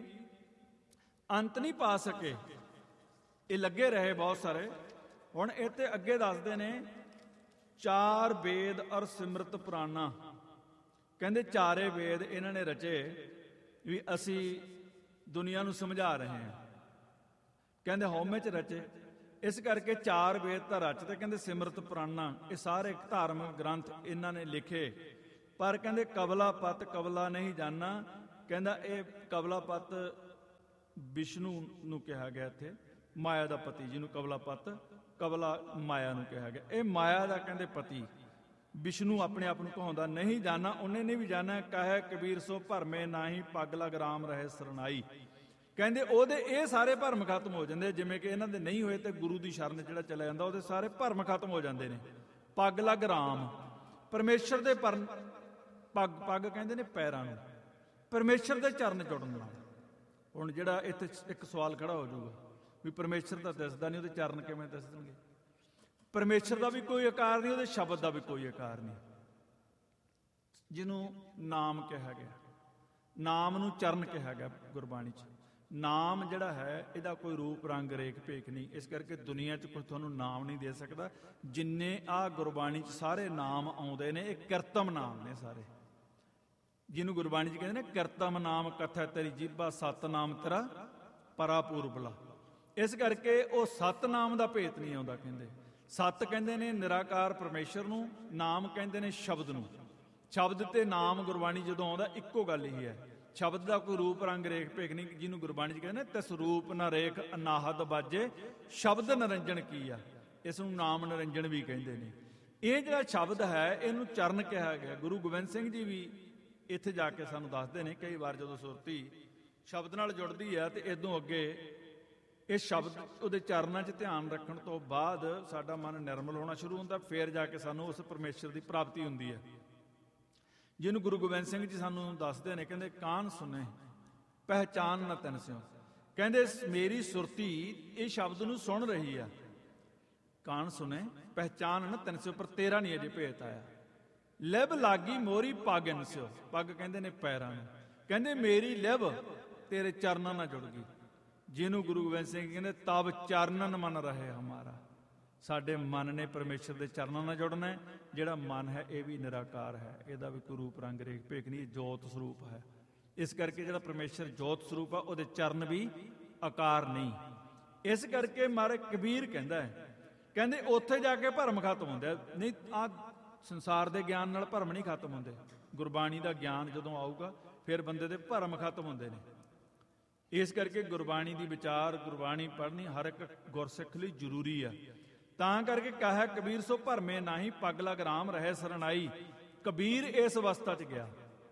ਅੰਤ ਨਹੀਂ ਪਾ ਸਕੇ, ਇਹ ਲੱਗੇ ਰਹੇ ਬਹੁਤ ਸਾਰੇ। ਹੁਣ ਇਹ ਤੇ ਅੱਗੇ ਦੱਸਦੇ ਨੇ ਚਾਰ ਵੇਦ ਔਰ ਸਿਮਰਤ ਪੁਰਾਣਾ, ਕਹਿੰਦੇ ਚਾਰੇ ਵੇਦ ਇਹਨਾਂ ਨੇ ਰਚੇ ਵੀ ਅਸੀਂ ਦੁਨੀਆ ਨੂੰ ਸਮਝਾ ਰਹੇ ਹਾਂ, ਕਹਿੰਦੇ ਹਉਮੈ ਚ ਰਚੇ। ਇਸ ਕਰਕੇ ਚਾਰ ਵੇਦ ਤਾਂ ਰਚਦੇ, ਕਹਿੰਦੇ ਸਿਮਰਤ ਪੁਰਾਣਾ, ਇਹ ਸਾਰੇ ਧਾਰਮਿਕ ਗ੍ਰੰਥ ਇਹਨਾਂ ਨੇ ਲਿਖੇ। ਪਰ ਕਹਿੰਦੇ ਕਬਲਾ ਪਤ ਕਬਲਾ ਨਹੀਂ ਜਾਣਾ, ਕਹਿੰਦਾ ਇਹ ਕਬਲਾ ਪਤ ਵਿਸ਼ਨੂੰ ਨੂੰ ਕਿਹਾ ਗਿਆ, ਇੱਥੇ ਮਾਇਆ ਦਾ ਪਤੀ ਜਿਹਨੂੰ ਕਬਲਾ ਪਤ, ਕਬਲਾ ਮਾਇਆ ਨੂੰ ਕਿਹਾ ਗਿਆ। ਇਹ ਮਾਇਆ ਦਾ ਕਹਿੰਦੇ ਪਤੀ ਵਿਸ਼ਨੂੰ ਆਪਣੇ ਆਪ ਨੂੰ ਕਹਾਉਂਦਾ, ਨਹੀਂ ਜਾਣਾ ਉਹਨੇ ਨਹੀਂ ਵੀ ਜਾਣਾ। ਕਹੇ ਕਬੀਰ ਸੋ ਭਰਮੇ ਨਾਹੀ, ਪੱਗ ਲਗ ਰਾਮ ਰਹੇ ਸਰਨਾਈ। ਕਹਿੰਦੇ ਉਹਦੇ ਇਹ ਸਾਰੇ ਭਰਮ ਖਤਮ ਹੋ ਜਾਂਦੇ, ਜਿਵੇਂ ਕਿ ਇਹਨਾਂ ਦੇ ਨਹੀਂ ਹੋਏ ਤੇ ਗੁਰੂ ਦੀ ਸ਼ਰਨ ਜਿਹੜਾ ਚਲਾ ਜਾਂਦਾ ਉਹਦੇ ਸਾਰੇ ਭਰਮ ਖਤਮ ਹੋ ਜਾਂਦੇ ਨੇ। ਪੱਗ ਲਗ ਰਾਮ, ਪਰਮੇਸ਼ਰ ਦੇ ਪਰ ਪੱਗ ਪੱਗ ਕਹਿੰਦੇ ਨੇ ਪੈਰਾਂ ਨੂੰ, ਪਰਮੇਸ਼ਰ ਦੇ ਚਰਨ ਜੁੜਨ ਨਾਲ। ਹੁਣ ਜਿਹੜਾ ਇੱਥੇ ਇੱਕ ਸਵਾਲ ਖੜਾ ਹੋ ਜਾਊਗਾ ਵੀ ਪਰਮੇਸ਼ਰ ਤਾਂ ਦਿਸਦਾ ਨਹੀਂ, ਉਹਦੇ ਚਰਨ ਕਿਵੇਂ ਦਿਸਣਗੇ? ਪਰਮੇਸ਼ਰ ਦਾ ਵੀ ਕੋਈ ਆਕਾਰ ਨਹੀਂ, ਉਹਦੇ ਸ਼ਬਦ ਦਾ ਵੀ ਕੋਈ ਆਕਾਰ ਨਹੀਂ। ਜਿਹਨੂੰ ਨਾਮ ਕਿਹਾ ਗਿਆ, ਨਾਮ ਨੂੰ ਚਰਨ ਕਿਹਾ ਗਿਆ ਗੁਰਬਾਣੀ 'ਚ। ਨਾਮ ਜਿਹੜਾ ਹੈ ਇਹਦਾ ਕੋਈ ਰੂਪ ਰੰਗ ਰੇਖ ਭੇਖ ਨਹੀਂ, ਇਸ ਕਰਕੇ ਦੁਨੀਆ 'ਚ ਕੋਈ ਤੁਹਾਨੂੰ ਨਾਮ ਨਹੀਂ ਦੇ ਸਕਦਾ। ਜਿੰਨੇ ਆਹ ਗੁਰਬਾਣੀ 'ਚ ਸਾਰੇ ਨਾਮ ਆਉਂਦੇ ਨੇ ਇਹ ਕਿਰਤਮ ਨਾਮ ਨੇ ਸਾਰੇ, ਜਿਹਨੂੰ ਗੁਰਬਾਣੀ 'ਚ ਕਹਿੰਦੇ ਨੇ ਕਿਰਤਮ ਨਾਮ ਕਥੈ ਤੇਰੀ ਜੀਭਾ, ਸਤ ਨਾਮ ਤੇਰਾ ਪਰਾਪੂਰਬਲਾ। ਇਸ ਕਰਕੇ ਉਹ ਸਤ ਨਾਮ ਦਾ ਭੇਤ ਨਹੀਂ ਆਉਂਦਾ। ਕਹਿੰਦੇ ਸਤ ਕਹਿੰਦੇ ਨੇ ਨਿਰਾਕਾਰ ਪਰਮੇਸ਼ਰ ਨੂੰ, ਨਾਮ ਕਹਿੰਦੇ ਨੇ ਸ਼ਬਦ ਨੂੰ। ਸ਼ਬਦ ਤੇ ਨਾਮ ਗੁਰਬਾਣੀ ਜਦੋਂ ਆਉਂਦਾ ਇੱਕੋ ਗੱਲ ਹੀ ਹੈ। ਸ਼ਬਦ ਦਾ ਕੋਈ ਰੂਪ ਰੰਗ ਰੇਖ ਭੇਖ ਨਹੀਂ, ਜਿਹਨੂੰ ਗੁਰਬਾਣੀ 'ਚ ਕਹਿੰਦੇ ਨੇ ਤਿਸ ਰੂਪ ਨ ਰੇਖ ਅਨਾਹਦ ਬਾਜੇ, ਸ਼ਬਦ ਨਿਰੰਜਨ ਕੀ ਆ। ਇਸ ਨੂੰ ਨਾਮ ਨਿਰੰਜਨ ਵੀ ਕਹਿੰਦੇ ਨੇ। ਇਹ ਜਿਹੜਾ ਸ਼ਬਦ ਹੈ ਇਹਨੂੰ ਚਰਨ ਕਿਹਾ ਗਿਆ। ਗੁਰੂ ਗੋਬਿੰਦ ਸਿੰਘ ਜੀ ਵੀ ਇੱਥੇ ਜਾ ਕੇ ਸਾਨੂੰ ਦੱਸਦੇ ਨੇ, ਕਈ ਵਾਰ ਜਦੋਂ ਸੁਰਤੀ ਸ਼ਬਦ ਨਾਲ ਜੁੜਦੀ ਹੈ ਤੇ ਇਦੋਂ ਅੱਗੇ ਇਹ ਸ਼ਬਦ ਉਹਦੇ ਚਰਨਾਂ 'ਚ ਧਿਆਨ ਰੱਖਣ ਤੋਂ ਬਾਅਦ ਸਾਡਾ ਮਨ ਨਿਰਮਲ ਹੋਣਾ ਸ਼ੁਰੂ ਹੁੰਦਾ, ਫੇਰ ਜਾ ਕੇ ਸਾਨੂੰ ਉਸ ਪਰਮੇਸ਼ਰ ਦੀ ਪ੍ਰਾਪਤੀ ਹੁੰਦੀ ਹੈ। ਜਿਹਨੂੰ ਗੁਰੂ ਗੋਬਿੰਦ ਸਿੰਘ ਜੀ ਸਾਨੂੰ ਦੱਸਦੇ ਨੇ, ਕਹਿੰਦੇ ਕਾਨ ਸੁਣੇ ਪਹਿਚਾਨ ਨਾ ਤਨ ਸਿਓ। ਕਹਿੰਦੇ ਮੇਰੀ ਸੁਰਤੀ ਇਹ ਸ਼ਬਦ ਨੂੰ ਸੁਣ ਰਹੀ ਆ, ਕਾਨ ਸੁਣੇ ਪਹਿਚਾਨ ਨਾ ਤਨ ਸਿਓ, ਪਰ ਤੇਰਾ ਨਹੀਂ ਅਜੇ ਭੇਤ ਆਇਆ। ਲਿਵ ਲਾਗੀ ਮੋਰੀ ਪੱਗ ਨ ਸਿਓ, ਪੱਗ ਕਹਿੰਦੇ ਨੇ ਪੈਰਾਂ ਨੂੰ। ਕਹਿੰਦੇ ਮੇਰੀ ਲਿਵ ਤੇਰੇ ਚਰਨਾਂ ਨਾਲ ਜੁੜ ਗਈ। ਜਿਹਨੂੰ ਗੁਰੂ ਗੋਬਿੰਦ ਸਿੰਘ ਕਹਿੰਦੇ ਤਬ ਚਰਨਨ ਮਨ ਰਹੇ ਹਮਾਰਾ, ਸਾਡੇ ਮਨ ਨੇ ਪਰਮੇਸ਼ਰ ਦੇ ਚਰਨਾਂ ਨਾਲ ਜੁੜਨਾ ਹੈ। ਜਿਹੜਾ ਮਨ ਹੈ ਇਹ ਵੀ ਨਿਰਾਕਾਰ ਹੈ, ਇਹਦਾ ਵੀ ਕੋਈ ਰੂਪ ਰੰਗ ਰੇਖ ਭੇਖ ਨਹੀਂ, ਜੋਤ ਸਰੂਪ ਹੈ। ਇਸ ਕਰਕੇ ਜਿਹੜਾ ਪਰਮੇਸ਼ਰ ਜੋਤ ਸਰੂਪ ਆ ਉਹਦੇ ਚਰਨ ਵੀ ਆਕਾਰ ਨਹੀਂ। ਇਸ ਕਰਕੇ ਮਹਾਰਾਜ ਕਬੀਰ ਕਹਿੰਦਾ ਹੈ, ਕਹਿੰਦੇ ਉੱਥੇ ਜਾ ਕੇ ਭਰਮ ਖਤਮ ਹੁੰਦਾ। ਨਹੀਂ ਆ ਸੰਸਾਰ ਦੇ ਗਿਆਨ ਨਾਲ ਭਰਮ ਨਹੀਂ ਖਤਮ ਹੁੰਦੇ, ਗੁਰਬਾਣੀ ਦਾ ਗਿਆਨ ਜਦੋਂ ਆਊਗਾ ਫਿਰ ਬੰਦੇ ਦੇ ਭਰਮ ਖਤਮ ਹੁੰਦੇ ਨੇ। ਇਸ ਕਰਕੇ ਗੁਰਬਾਣੀ ਦੀ ਵਿਚਾਰ, ਗੁਰਬਾਣੀ ਪੜ੍ਹਨੀ ਹਰ ਇੱਕ ਗੁਰਸਿੱਖ ਲਈ ਜ਼ਰੂਰੀ ਆ। ਤਾਂ ਕਰਕੇ ਕਹੇ ਕਬੀਰ ਸੋ ਭਰਮੇ ਨਾਹੀ, ਪੱਗ ਲਗ ਰਾਮ ਰਹੇ ਸਰਨਾਈ। ਕਬੀਰ ਇਸ ਅਵਸਥਾ 'ਚ ਗਿਆ,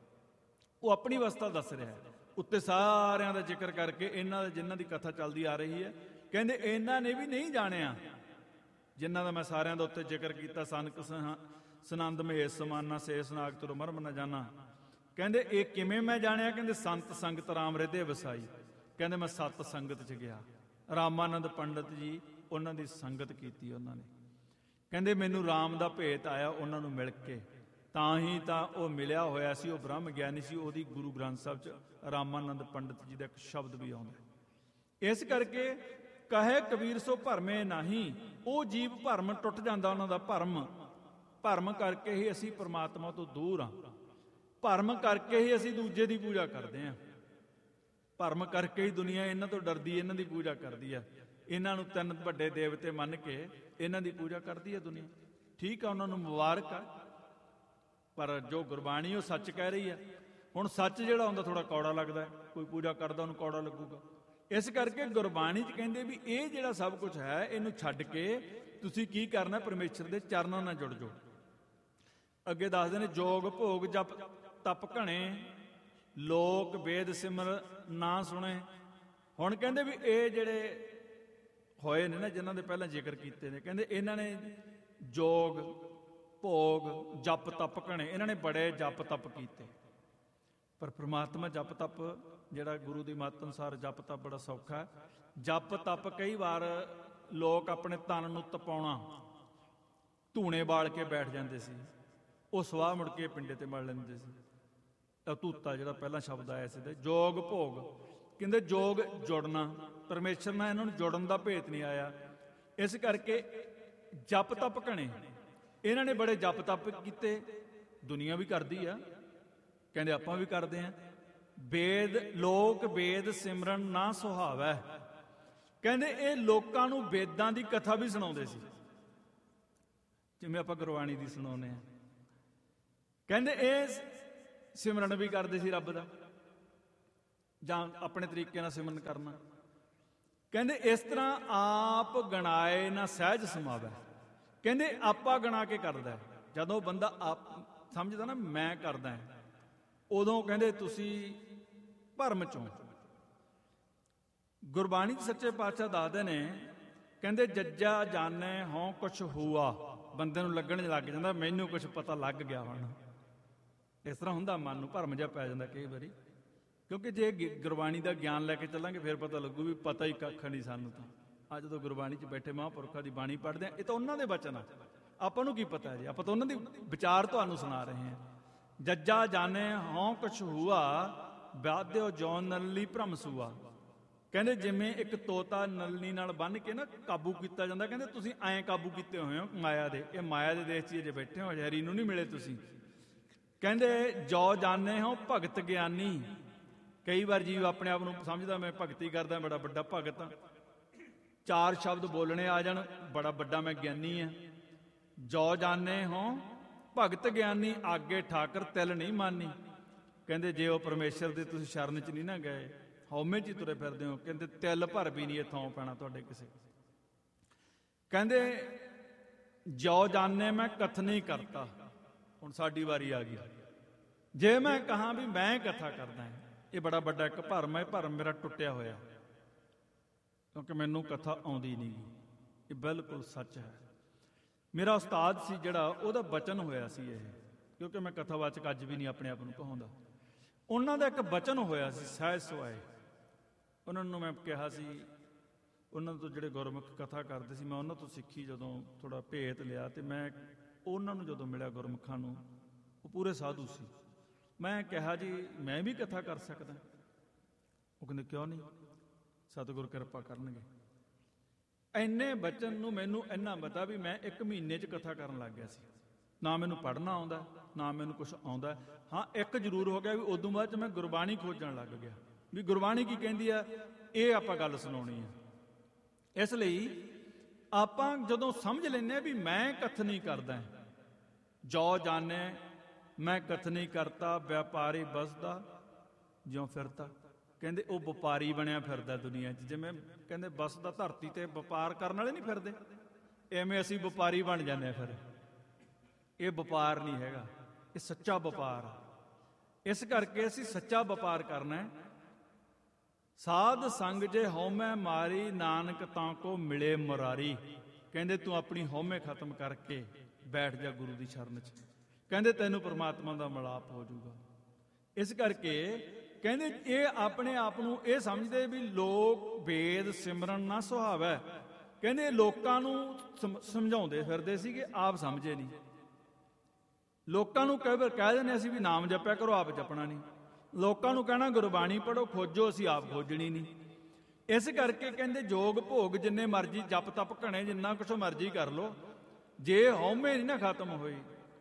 ਉਹ ਆਪਣੀ ਅਵਸਥਾ ਦੱਸ ਰਿਹਾ ਹੈ। ਉੱਤੇ ਸਾਰਿਆਂ ਦਾ ਜ਼ਿਕਰ ਕਰਕੇ ਇਹਨਾਂ ਦੇ ਜਿਨ੍ਹਾਂ ਦੀ ਕਥਾ ਚੱਲਦੀ ਆ ਰਹੀ ਹੈ, ਕਹਿੰਦੇ ਇਹਨਾਂ ਨੇ ਵੀ ਨਹੀਂ ਜਾਣਿਆ ਜਿਨ੍ਹਾਂ ਦਾ ਮੈਂ ਸਾਰਿਆਂ ਦਾ ਉੱਤੇ ਜ਼ਿਕਰ ਕੀਤਾ। ਸਨਕ ਸਨੰਦ ਮਹੇਸ਼ ਸਮਾਨਾ ਸੇਸ ਨਾਗ ਤੁਰ ਮਰਮ ਨਾ ਜਾਣਾ। ਕਹਿੰਦੇ ਇਹ ਕਿਵੇਂ ਮੈਂ ਜਾਣਿਆ? ਕਹਿੰਦੇ ਸੰਤ ਸੰਗਤ ਰਾਮ ਹਿਰਦੇ ਵਸਾਈ। ਕਹਿੰਦੇ ਮੈਂ ਸਤ ਸੰਗਤ 'ਚ ਗਿਆ, ਰਾਮਾਨੰਦ ਪੰਡਤ ਜੀ ਉਹਨਾਂ ਦੀ ਸੰਗਤ ਕੀਤੀ ਉਹਨਾਂ ਨੇ। ਕਹਿੰਦੇ ਮੈਨੂੰ ਰਾਮ ਦਾ ਭੇਤ ਆਇਆ ਉਹਨਾਂ ਨੂੰ ਮਿਲ ਕੇ, ਤਾਂ ਹੀ ਤਾਂ ਉਹ ਮਿਲਿਆ ਹੋਇਆ ਸੀ, ਉਹ ਬ੍ਰਹਮ ਗਿਆਨੀ ਸੀ। ਉਹਦੀ ਗੁਰੂ ਗ੍ਰੰਥ ਸਾਹਿਬ 'ਚ ਰਾਮਾਨੰਦ ਪੰਡਤ ਜੀ ਦਾ ਇੱਕ ਸ਼ਬਦ ਵੀ ਆਉਂਦਾ। ਇਸ ਕਰਕੇ ਕਹੇ ਕਬੀਰ ਸੋ ਭਰਮੇ ਨਾਹੀ, ਉਹ ਜੀਵ ਭਰਮ ਟੁੱਟ ਜਾਂਦਾ ਉਹਨਾਂ ਦਾ। ਭਰਮ ਭਰਮ ਕਰਕੇ ਹੀ ਅਸੀਂ ਪਰਮਾਤਮਾ ਤੋਂ ਦੂਰ ਹਾਂ, ਭਰਮ ਕਰਕੇ ਹੀ ਅਸੀਂ ਦੂਜੇ ਦੀ ਪੂਜਾ ਕਰਦੇ ਹਾਂ, ਭਰਮ ਕਰਕੇ ਹੀ ਦੁਨੀਆ ਇਹਨਾਂ ਤੋਂ ਡਰਦੀ, ਇਹਨਾਂ ਦੀ ਪੂਜਾ ਕਰਦੀ ਹੈ। ਇਹਨਾਂ ਨੂੰ ਤਿੰਨ ਵੱਡੇ ਦੇਵਤੇ ਮੰਨ ਕੇ ਇਹਨਾਂ ਦੀ ਪੂਜਾ ਕਰਦੀ ਹੈ ਦੁਨੀਆ। ਠੀਕ ਆ, ਉਹਨਾਂ ਨੂੰ ਮੁਬਾਰਕ ਆ, ਪਰ ਜੋ ਗੁਰਬਾਣੀ ਉਹ ਸੱਚ ਕਹਿ ਰਹੀ ਹੈ। ਹੁਣ ਸੱਚ ਜਿਹੜਾ ਹੁੰਦਾ ਥੋੜਾ ਕੌੜਾ ਲੱਗਦਾ, ਕੋਈ ਪੂਜਾ ਕਰਦਾ ਉਹਨੂੰ ਕੌੜਾ ਲੱਗੂਗਾ। ਇਸ ਕਰਕੇ ਗੁਰਬਾਣੀ 'ਚ ਕਹਿੰਦੇ ਵੀ ਇਹ ਜਿਹੜਾ ਸਭ ਕੁਝ ਹੈ ਇਹਨੂੰ ਛੱਡ ਕੇ ਤੁਸੀਂ ਕੀ ਕਰਨਾ? ਪਰਮੇਸ਼ਰ ਦੇ ਚਰਨਾਂ ਨਾਲ ਜੁੜ ਜਾਓ। ਅੱਗੇ ਦੱਸਦੇ ਨੇ ਜੋਗ ਭੋਗ ਜਪ ਤਪ ਘਣੇ, ਲੋਕ ਵੇਦ ਸਿਮਰ ਨਾ ਸੁਣੇ। ਹੁਣ ਕਹਿੰਦੇ ਵੀ ਇਹ ਜਿਹੜੇ ਹੋਏ ਨੇ ਨਾ, ਜਿਨ੍ਹਾਂ ਦੇ ਪਹਿਲਾਂ ਜ਼ਿਕਰ ਕੀਤੇ ਨੇ, ਕਹਿੰਦੇ ਇਹਨਾਂ ਨੇ ਜੋਗ ਭੋਗ ਜਪ ਤਪ ਘਣੇ, ਇਹਨਾਂ ਨੇ ਬੜੇ ਜਪ ਤਪ ਕੀਤੇ। ਪਰ ਪ੍ਰਮਾਤਮਾ ਜਪ ਤਪ ਜਿਹੜਾ ਗੁਰੂ ਦੀ ਮੱਤ ਅਨੁਸਾਰ ਜਪ ਤਪ ਬੜਾ ਸੌਖਾ ਹੈ। ਜਪ ਤਪ ਕਈ ਵਾਰ ਲੋਕ ਆਪਣੇ ਤਨ ਨੂੰ ਤਪਾਉਣਾ ਧੂਣੇ ਬਾਲ ਕੇ ਬੈਠ ਜਾਂਦੇ ਸੀ, ਉਹ ਸਵਾਹ ਮੁੜ ਕੇ ਪਿੰਡੇ ਤੇ ਮੜ ਲੈਂਦੇ ਸੀ। ਅਤੂਤਾ ਜਿਹੜਾ ਪਹਿਲਾਂ ਸ਼ਬਦ ਆਇਆ ਸੀ ਤੇ ਜੋਗ ਭੋਗ, ਕਹਿੰਦੇ ਜੋਗ ਜੁੜਨਾ, ਪਰਮੇਸ਼ਰ ਨਾਲ ਇਹਨਾਂ ਨੂੰ ਜੁੜਨ ਦਾ ਭੇਤ ਨਹੀਂ ਆਇਆ। ਇਸ ਕਰਕੇ ਜਪ ਤਪ ਘਣੇ, ਇਹਨਾਂ ਨੇ ਬੜੇ ਜਪ ਤਪ ਕੀਤੇ। ਦੁਨੀਆ ਵੀ ਕਰਦੀ ਆ, ਕਹਿੰਦੇ ਆਪਾਂ ਵੀ ਕਰਦੇ ਆ। ਵੇਦ ਲੋਕ ਵੇਦ ਸਿਮਰਨ ਨਾ ਸੁਹਾਵੈ, ਕਹਿੰਦੇ ਇਹ ਲੋਕਾਂ ਨੂੰ ਵੇਦਾਂ ਦੀ ਕਥਾ ਵੀ ਸੁਣਾਉਂਦੇ ਸੀ, ਜਿਵੇਂ ਆਪਾਂ ਗੁਰਬਾਣੀ ਦੀ ਸੁਣਾਉਂਦੇ ਆ। ਕਹਿੰਦੇ ਇਹ ਸਿਮਰਨ ਵੀ ਕਰਦੇ ਸੀ ਰੱਬ ਦਾ, ਜਾਂ ਆਪਣੇ ਤਰੀਕੇ ਨਾਲ ਸਿਮਰਨ ਕਰਨਾ। ਕਹਿੰਦੇ ਇਸ ਤਰ੍ਹਾਂ ਆਪ ਗਣਾਏ ਨਾ ਸਹਿਜ ਸਮਾਵੈ, ਕਹਿੰਦੇ ਆਪਾ ਗਣਾ ਕੇ ਕਰਦਾ। ਜਦੋਂ ਬੰਦਾ ਆਪ ਸਮਝਦਾ ਨਾ ਮੈਂ ਕਰਦਾ, ਉਦੋਂ ਕਹਿੰਦੇ ਤੁਸੀਂ ਭਰਮ ਚੋਂ। ਗੁਰਬਾਣੀ 'ਚ ਸੱਚੇ ਪਾਤਸ਼ਾਹ ਦੱਸਦੇ ਨੇ, ਕਹਿੰਦੇ ਜੱਜਾ ਜਾਣੇ ਹੋਂ ਕੁਛ ਹੁਆ, ਬੰਦੇ ਨੂੰ ਲੱਗਣ ਲੱਗ ਜਾਂਦਾ ਮੈਨੂੰ ਕੁਛ ਪਤਾ ਲੱਗ ਗਿਆ ਹੁਣ। ਇਸ ਤਰ੍ਹਾਂ ਹੁੰਦਾ, ਮਨ ਨੂੰ ਭਰਮ ਜਿਹਾ ਪੈ ਜਾਂਦਾ ਕਈ ਵਾਰੀ, ਕਿਉਂਕਿ ਜੇ ਗੁਰਬਾਣੀ ਦਾ ਗਿਆਨ ਲੈ ਕੇ ਚੱਲਾਂਗੇ ਫਿਰ ਪਤਾ ਲੱਗੂ ਵੀ ਪਤਾ ਹੀ ਕੱਖ ਨਹੀਂ ਸਾਨੂੰ। ਤਾਂ ਅੱਜ ਜਦੋਂ ਗੁਰਬਾਣੀ 'ਚ ਬੈਠੇ ਮਹਾਂਪੁਰਖਾਂ ਦੀ ਬਾਣੀ ਪੜ੍ਹਦੇ ਆ, ਇਹ ਤਾਂ ਉਹਨਾਂ ਦੇ ਬਚਨ ਆ, ਆਪਾਂ ਨੂੰ ਕੀ ਪਤਾ ਜੀ, ਆਪਾਂ ਤਾਂ ਉਹਨਾਂ ਦੀ ਵਿਚਾਰ ਤੁਹਾਨੂੰ ਸੁਣਾ ਰਹੇ ਹਾਂ। ਜੱਜਾ ਜਾਣੇ ਹੋਂ ਕੁਛ ਹੁਆ, ਵਿਆਧਿਓ ਜੌਨ ਨਲਨੀ ਭਰਮ ਸੂਆ, ਕਹਿੰਦੇ ਜਿਵੇਂ ਇੱਕ ਤੋਤਾ ਨਲਨੀ ਨਾਲ ਬੰਨ੍ਹ ਕੇ ਨਾ ਕਾਬੂ ਕੀਤਾ ਜਾਂਦਾ, ਕਹਿੰਦੇ ਤੁਸੀਂ ਐਂ ਕਾਬੂ ਕੀਤੇ ਹੋਏ ਹੋ ਮਾਇਆ ਦੇ, ਇਹ ਮਾਇਆ ਦੇ ਦੇਸ਼ 'ਚ ਅਜੇ ਬੈਠੇ ਹੋ, ਹਰੀ ਨੂੰ ਨਹੀਂ ਮਿਲੇ ਤੁਸੀਂ। ਕਹਿੰਦੇ ਜੋ ਜਾਣੇ ਹੋ ਭਗਤ ਗਿਆਨੀ, ਕਈ ਵਾਰ ਜੀਵ ਆਪਣੇ ਆਪ ਨੂੰ ਸਮਝਦਾ ਮੈਂ ਭਗਤੀ ਕਰਦਾ, ਬੜਾ ਵੱਡਾ ਭਗਤ ਹਾਂ, ਚਾਰ ਸ਼ਬਦ ਬੋਲਣੇ ਆ ਜਾਣ, ਬੜਾ ਵੱਡਾ ਮੈਂ ਗਿਆਨੀ ਹਾਂ। ਜੋ ਜਾਣੇ ਹੋ ਭਗਤ ਗਿਆਨੀ, ਆਗੇ ਠਾਕਰ ਤਿਲ ਨਹੀਂ ਮਾਨੀ, ਕਹਿੰਦੇ ਜੇ ਉਹ ਪਰਮੇਸ਼ਰ ਦੇ ਤੁਸੀਂ ਸ਼ਰਨ 'ਚ ਨਹੀਂ ਨਾ ਗਏ, ਹਉਮੈ 'ਚ ਹੀ ਤੁਰੇ ਫਿਰਦੇ ਹੋ, ਕਹਿੰਦੇ ਤਿਲ ਭਰ ਵੀ ਨਹੀਂ ਇਹ ਥਾਂ ਪੈਣਾ ਤੁਹਾਡੇ ਕਿਸੇ। ਕਹਿੰਦੇ ਜੋ ਜਾਣੇ ਮੈਂ ਕਥਨੀ ਕਰਤਾ, ਹੁਣ ਸਾਡੀ ਵਾਰੀ ਆ ਗਈ। ਜੇ ਮੈਂ ਕਹਾਂ ਵੀ ਮੈਂ ਕਥਾ ਕਰਦਾ, ਇਹ ਬੜਾ ਵੱਡਾ ਇੱਕ ਭਰਮ ਹੈ, ਭਰਮ ਮੇਰਾ ਟੁੱਟਿਆ ਹੋਇਆ, ਕਿਉਂਕਿ ਮੈਨੂੰ ਕਥਾ ਆਉਂਦੀ ਨਹੀਂ। ਇਹ ਬਿਲਕੁਲ ਸੱਚ ਹੈ। ਮੇਰਾ ਉਸਤਾਦ ਸੀ ਜਿਹੜਾ, ਉਹਦਾ ਬਚਨ ਹੋਇਆ ਸੀ ਇਹ, ਕਿਉਂਕਿ ਮੈਂ ਕਥਾਵਾਚਕ ਅੱਜ ਵੀ ਨਹੀਂ ਆਪਣੇ ਆਪ ਨੂੰ ਕਹਾਉਂਦਾ। ਉਹਨਾਂ ਦਾ ਇੱਕ ਬਚਨ ਹੋਇਆ ਸੀ ਸਹਿਜ ਸੁਆਏ, ਉਹਨਾਂ ਨੂੰ ਮੈਂ ਕਿਹਾ ਸੀ, ਉਹਨਾਂ ਤੋਂ ਜਿਹੜੇ ਗੁਰਮੁਖ ਕਥਾ ਕਰਦੇ ਸੀ, ਮੈਂ ਉਹਨਾਂ ਤੋਂ ਸਿੱਖੀ ਜਦੋਂ ਥੋੜ੍ਹਾ ਭੇਤ ਲਿਆ, ਅਤੇ ਮੈਂ ਉਹਨਾਂ ਨੂੰ ਜਦੋਂ ਮਿਲਿਆ ਗੁਰਮੁਖਾਂ ਨੂੰ, ਉਹ ਪੂਰੇ ਸਾਧੂ ਸੀ। ਮੈਂ ਕਿਹਾ ਜੀ ਮੈਂ ਵੀ ਕਥਾ ਕਰ ਸਕਦਾ? ਉਹ ਕਹਿੰਦੇ ਕਿਉਂ ਨਹੀਂ, ਸਤਿਗੁਰ ਕਿਰਪਾ ਕਰਨਗੇ। ਇੰਨੇ ਬਚਨ ਨੂੰ ਮੈਨੂੰ ਇੰਨਾ ਪਤਾ ਵੀ ਮੈਂ ਇੱਕ ਮਹੀਨੇ 'ਚ ਕਥਾ ਕਰਨ ਲੱਗ ਗਿਆ ਸੀ। ਨਾ ਮੈਨੂੰ ਪੜ੍ਹਨਾ ਆਉਂਦਾ, ਨਾ ਮੈਨੂੰ ਕੁਛ ਆਉਂਦਾ। ਹਾਂ ਇੱਕ ਜ਼ਰੂਰ ਹੋ ਗਿਆ ਵੀ ਉਦੋਂ ਬਾਅਦ 'ਚ ਮੈਂ ਗੁਰਬਾਣੀ ਖੋਜਣ ਲੱਗ ਗਿਆ ਵੀ ਗੁਰਬਾਣੀ ਕੀ ਕਹਿੰਦੀ ਆ, ਇਹ ਆਪਾਂ ਗੱਲ ਸੁਣਾਉਣੀ ਆ। ਇਸ ਲਈ ਆਪਾਂ ਜਦੋਂ ਸਮਝ ਲੈਂਦੇ ਹਾਂ ਵੀ ਮੈਂ ਕਥਨੀ ਕਰਦਾ, ਜੋ ਜਾਣੇ ਮੈਂ ਕਥਨੀ ਕਰਤਾ, ਵਪਾਰੀ ਬਸਦਾ ਜਿਉਂ ਫਿਰਤਾ, ਕਹਿੰਦੇ ਉਹ ਵਪਾਰੀ ਬਣਿਆ ਫਿਰਦਾ ਦੁਨੀਆ 'ਚ, ਜਿਵੇਂ ਕਹਿੰਦੇ ਬਸਦਾ ਧਰਤੀ ਤੇ ਵਪਾਰ ਕਰਨ ਵਾਲੇ ਨਹੀਂ ਫਿਰਦੇ, ਐਵੇਂ ਅਸੀਂ ਵਪਾਰੀ ਬਣ ਜਾਂਦੇ ਹਾਂ। ਫਿਰ ਇਹ ਵਪਾਰ ਨਹੀਂ ਹੈਗਾ, ਇਹ ਸੱਚਾ ਵਪਾਰ ਆ। ਇਸ ਕਰਕੇ ਅਸੀਂ ਸੱਚਾ ਵਪਾਰ ਕਰਨਾ ਹੈ। ਸਾਧ ਸੰਗ ਜੇ ਹਉਮੈ ਮਾਰੀ, ਨਾਨਕ ਤਾਂ ਕੋ ਮਿਲੇ ਮੁਰਾਰੀ, ਕਹਿੰਦੇ ਤੂੰ ਆਪਣੀ ਹਉਮੈ ਖਤਮ ਕਰਕੇ ਬੈਠ ਜਾ ਗੁਰੂ ਦੀ ਸ਼ਰਨ 'ਚ, ਕਹਿੰਦੇ ਤੈਨੂੰ ਪਰਮਾਤਮਾ ਦਾ ਮਿਲਾਪ ਹੋ ਜਾਊਗਾ। ਇਸ ਕਰਕੇ ਕਹਿੰਦੇ ਇਹ ਆਪਣੇ ਆਪ ਨੂੰ ਇਹ ਸਮਝਦੇ ਵੀ ਲੋਕ ਵੇਦ ਸਿਮਰਨ ਨਾ ਸੁਹਾਵੈ, ਕਹਿੰਦੇ ਲੋਕਾਂ ਨੂੰ ਸਮਝਾਉਂਦੇ ਫਿਰਦੇ ਸੀਗੇ, ਆਪ ਸਮਝੇ ਨਹੀਂ। ਲੋਕਾਂ ਨੂੰ ਕਈ ਵਾਰ ਕਹਿ ਦਿੰਦੇ ਅਸੀਂ ਵੀ ਨਾਮ ਜਪਿਆ ਕਰੋ, ਆਪ ਜਪਣਾ ਨਹੀਂ। ਲੋਕਾਂ ਨੂੰ ਕਹਿਣਾ ਗੁਰਬਾਣੀ ਪੜ੍ਹੋ ਖੋਜੋ, ਅਸੀਂ ਆਪ ਖੋਜਣੀ ਨਹੀਂ। ਇਸ ਕਰਕੇ ਕਹਿੰਦੇ ਜੋਗ ਭੋਗ ਜਿੰਨੇ ਮਰਜ਼ੀ ਜਪ ਤਪ ਘਣੇ ਜਿੰਨਾ ਕੁਛ ਮਰਜ਼ੀ ਕਰ ਲਓ, ਜੇ ਹਉਮੈ ਨਹੀਂ ਨਾ ਖਤਮ ਹੋਈ,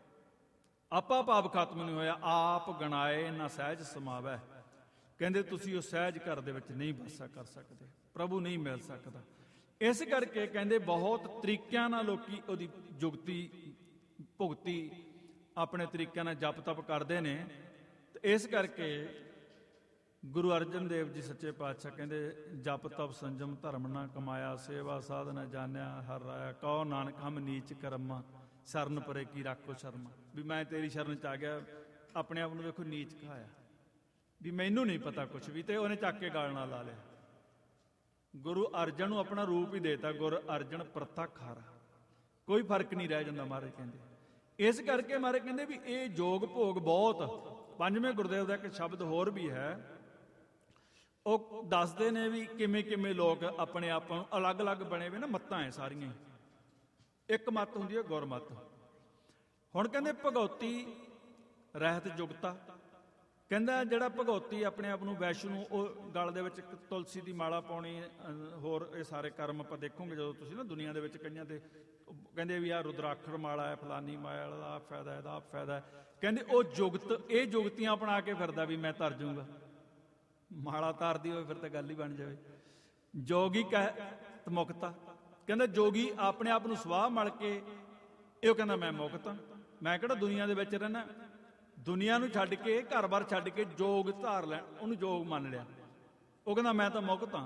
ਆਪਾ ਭਾਵ ਖਤਮ ਨਹੀਂ ਹੋਇਆ, ਆਪ ਗਣਾਏ ਨਾ ਸਹਿਜ ਸਮਾਵੈ, ਕਹਿੰਦੇ ਤੁਸੀਂ ਉਹ ਸਹਿਜ ਘਰ ਦੇ ਵਿੱਚ ਨਹੀਂ ਵਸ ਕਰ ਸਕਦੇ, ਪ੍ਰਭੂ ਨਹੀਂ ਮਿਲ ਸਕਦਾ। ਇਸ ਕਰਕੇ ਕਹਿੰਦੇ ਬਹੁਤ ਤਰੀਕਿਆਂ ਨਾਲ ਲੋਕੀ ਉਹਦੀ ਜੁਗਤੀ ਭੁਗਤੀ ਆਪਣੇ ਤਰੀਕਿਆਂ ਨਾਲ ਜਪ ਤਪ ਕਰਦੇ ਨੇ। ਤੇ ਇਸ ਕਰਕੇ ਗੁਰੂ ਅਰਜਨ ਦੇਵ ਜੀ ਸੱਚੇ ਪਾਤਸ਼ਾਹ ਕਹਿੰਦੇ ਜਪ ਤਪ ਸੰਜਮ ਧਰਮ ਨਾ ਕਮਾਇਆ, ਸੇਵਾ ਸਾਧ ਨਾ ਜਾਣਿਆ ਹਰ ਰਾਇਆ, ਕਹੋ ਨਾਨਕ ਹਮ ਨੀਚ ਕਰਮਾ, ਸ਼ਰਨ ਪਰੇ ਕੀ ਰੱਖੋ ਸ਼ਰਮਾ। ਵੀ ਮੈਂ ਤੇਰੀ ਸ਼ਰਨ 'ਚ ਆ ਗਿਆ, ਆਪਣੇ ਆਪ ਨੂੰ ਵੇਖੋ ਨੀਚ ਕਹਾਇਆ ਵੀ ਮੈਨੂੰ ਨਹੀਂ ਪਤਾ ਕੁਛ ਵੀ, ਤੇ ਉਹਨੇ ਚੱਕ ਕੇ ਗਾਲ ਨਾਲ ਲਾ ਲਿਆ। ਗੁਰੂ ਅਰਜਨ ਨੂੰ ਆਪਣਾ ਰੂਪ ਹੀ ਦੇਤਾ, ਗੁਰ ਅਰਜਨ ਪ੍ਰਤੱਖ ਹਰ, ਕੋਈ ਫਰਕ ਨਹੀਂ ਰਹਿ ਜਾਂਦਾ ਮਹਾਰਾਜ ਕਹਿੰਦੇ। ਇਸ ਕਰਕੇ ਮਹਾਰਾਜ ਕਹਿੰਦੇ ਵੀ ਇਹ ਜੋਗ ਭੋਗ ਬਹੁਤ ਪੰਜਵੇਂ ਗੁਰਦੇਵ ਦਾ ਇੱਕ ਸ਼ਬਦ ਹੋਰ ਵੀ ਹੈ, ਉਹ ਦੱਸਦੇ ਨੇ ਵੀ ਕਿਵੇਂ ਕਿਵੇਂ ਲੋਕ ਆਪਣੇ ਆਪ ਨੂੰ ਅਲੱਗ-ਅਲੱਗ ਬਣੇ ਹੋਏ ਨਾ, ਮੱਤਾਂ ਐ ਸਾਰੀਆਂ ਹੀ। ਇੱਕ ਮੱਤ ਹੁੰਦੀ ਹੈ ਗੁਰਮੱਤ। ਹੁਣ ਕਹਿੰਦੇ ਭਗਉਤੀ ਰਹਿਤ ਜੁਗਤਾ, ਕਹਿੰਦਾ ਜਿਹੜਾ ਭਗਉਤੀ ਆਪਣੇ ਆਪ ਨੂੰ ਵੈਸ਼ਨੂੰ, ਉਹ ਗਲ ਦੇ ਵਿੱਚ ਇੱਕ ਤੁਲਸੀ ਦੀ ਮਾਲਾ ਪਾਉਣੀ, ਹੋਰ ਇਹ ਸਾਰੇ ਕਰਮ ਆਪਾਂ ਦੇਖੋਗੇ ਜਦੋਂ ਤੁਸੀਂ ਨਾ ਦੁਨੀਆ ਦੇ ਵਿੱਚ ਕਈਆਂ ਤੇ ਕਹਿੰਦੇ ਵੀ ਆਹ ਰੁਦਰਾਖਰ ਮਾਲਾ ਹੈ, ਫਲਾਨੀ ਮਾਲਾ ਦਾ ਫਾਇਦਾ, ਇਹਦਾ ਫਾਇਦਾ ਹੈ। ਕਹਿੰਦੇ ਉਹ ਜੁਗਤ, ਇਹ ਜੁਗਤੀਆਂ ਅਪਣਾ ਕੇ ਫਿਰਦਾ ਵੀ ਮੈਂ ਤਰ ਜੂੰਗਾ। ਮਾਲਾ ਤਾਰਦੀ ਹੋਵੇ ਫਿਰ ਤਾਂ ਗੱਲ ਹੀ ਬਣ ਜਾਵੇ। ਜੋਗੀ ਕਹਿ ਮੁਕਤਾ, ਕਹਿੰਦਾ ਜੋਗੀ ਆਪਣੇ ਆਪ ਨੂੰ ਸਵਾਹ ਮਲ ਕੇ ਇਹ ਕਹਿੰਦਾ ਮੈਂ ਮੁਕਤ ਹਾਂ, ਮੈਂ ਕਿਹੜਾ ਦੁਨੀਆ ਦੇ ਵਿੱਚ ਰਹਿਣਾ। ਦੁਨੀਆ ਨੂੰ ਛੱਡ ਕੇ, ਘਰ ਬਾਰ ਛੱਡ ਕੇ ਜੋਗ ਧਾਰ ਲੈਣ, ਉਹਨੂੰ ਜੋਗ ਮੰਨ ਲਿਆ। ਉਹ ਕਹਿੰਦਾ ਮੈਂ ਤਾਂ ਮੁਕਤ ਹਾਂ।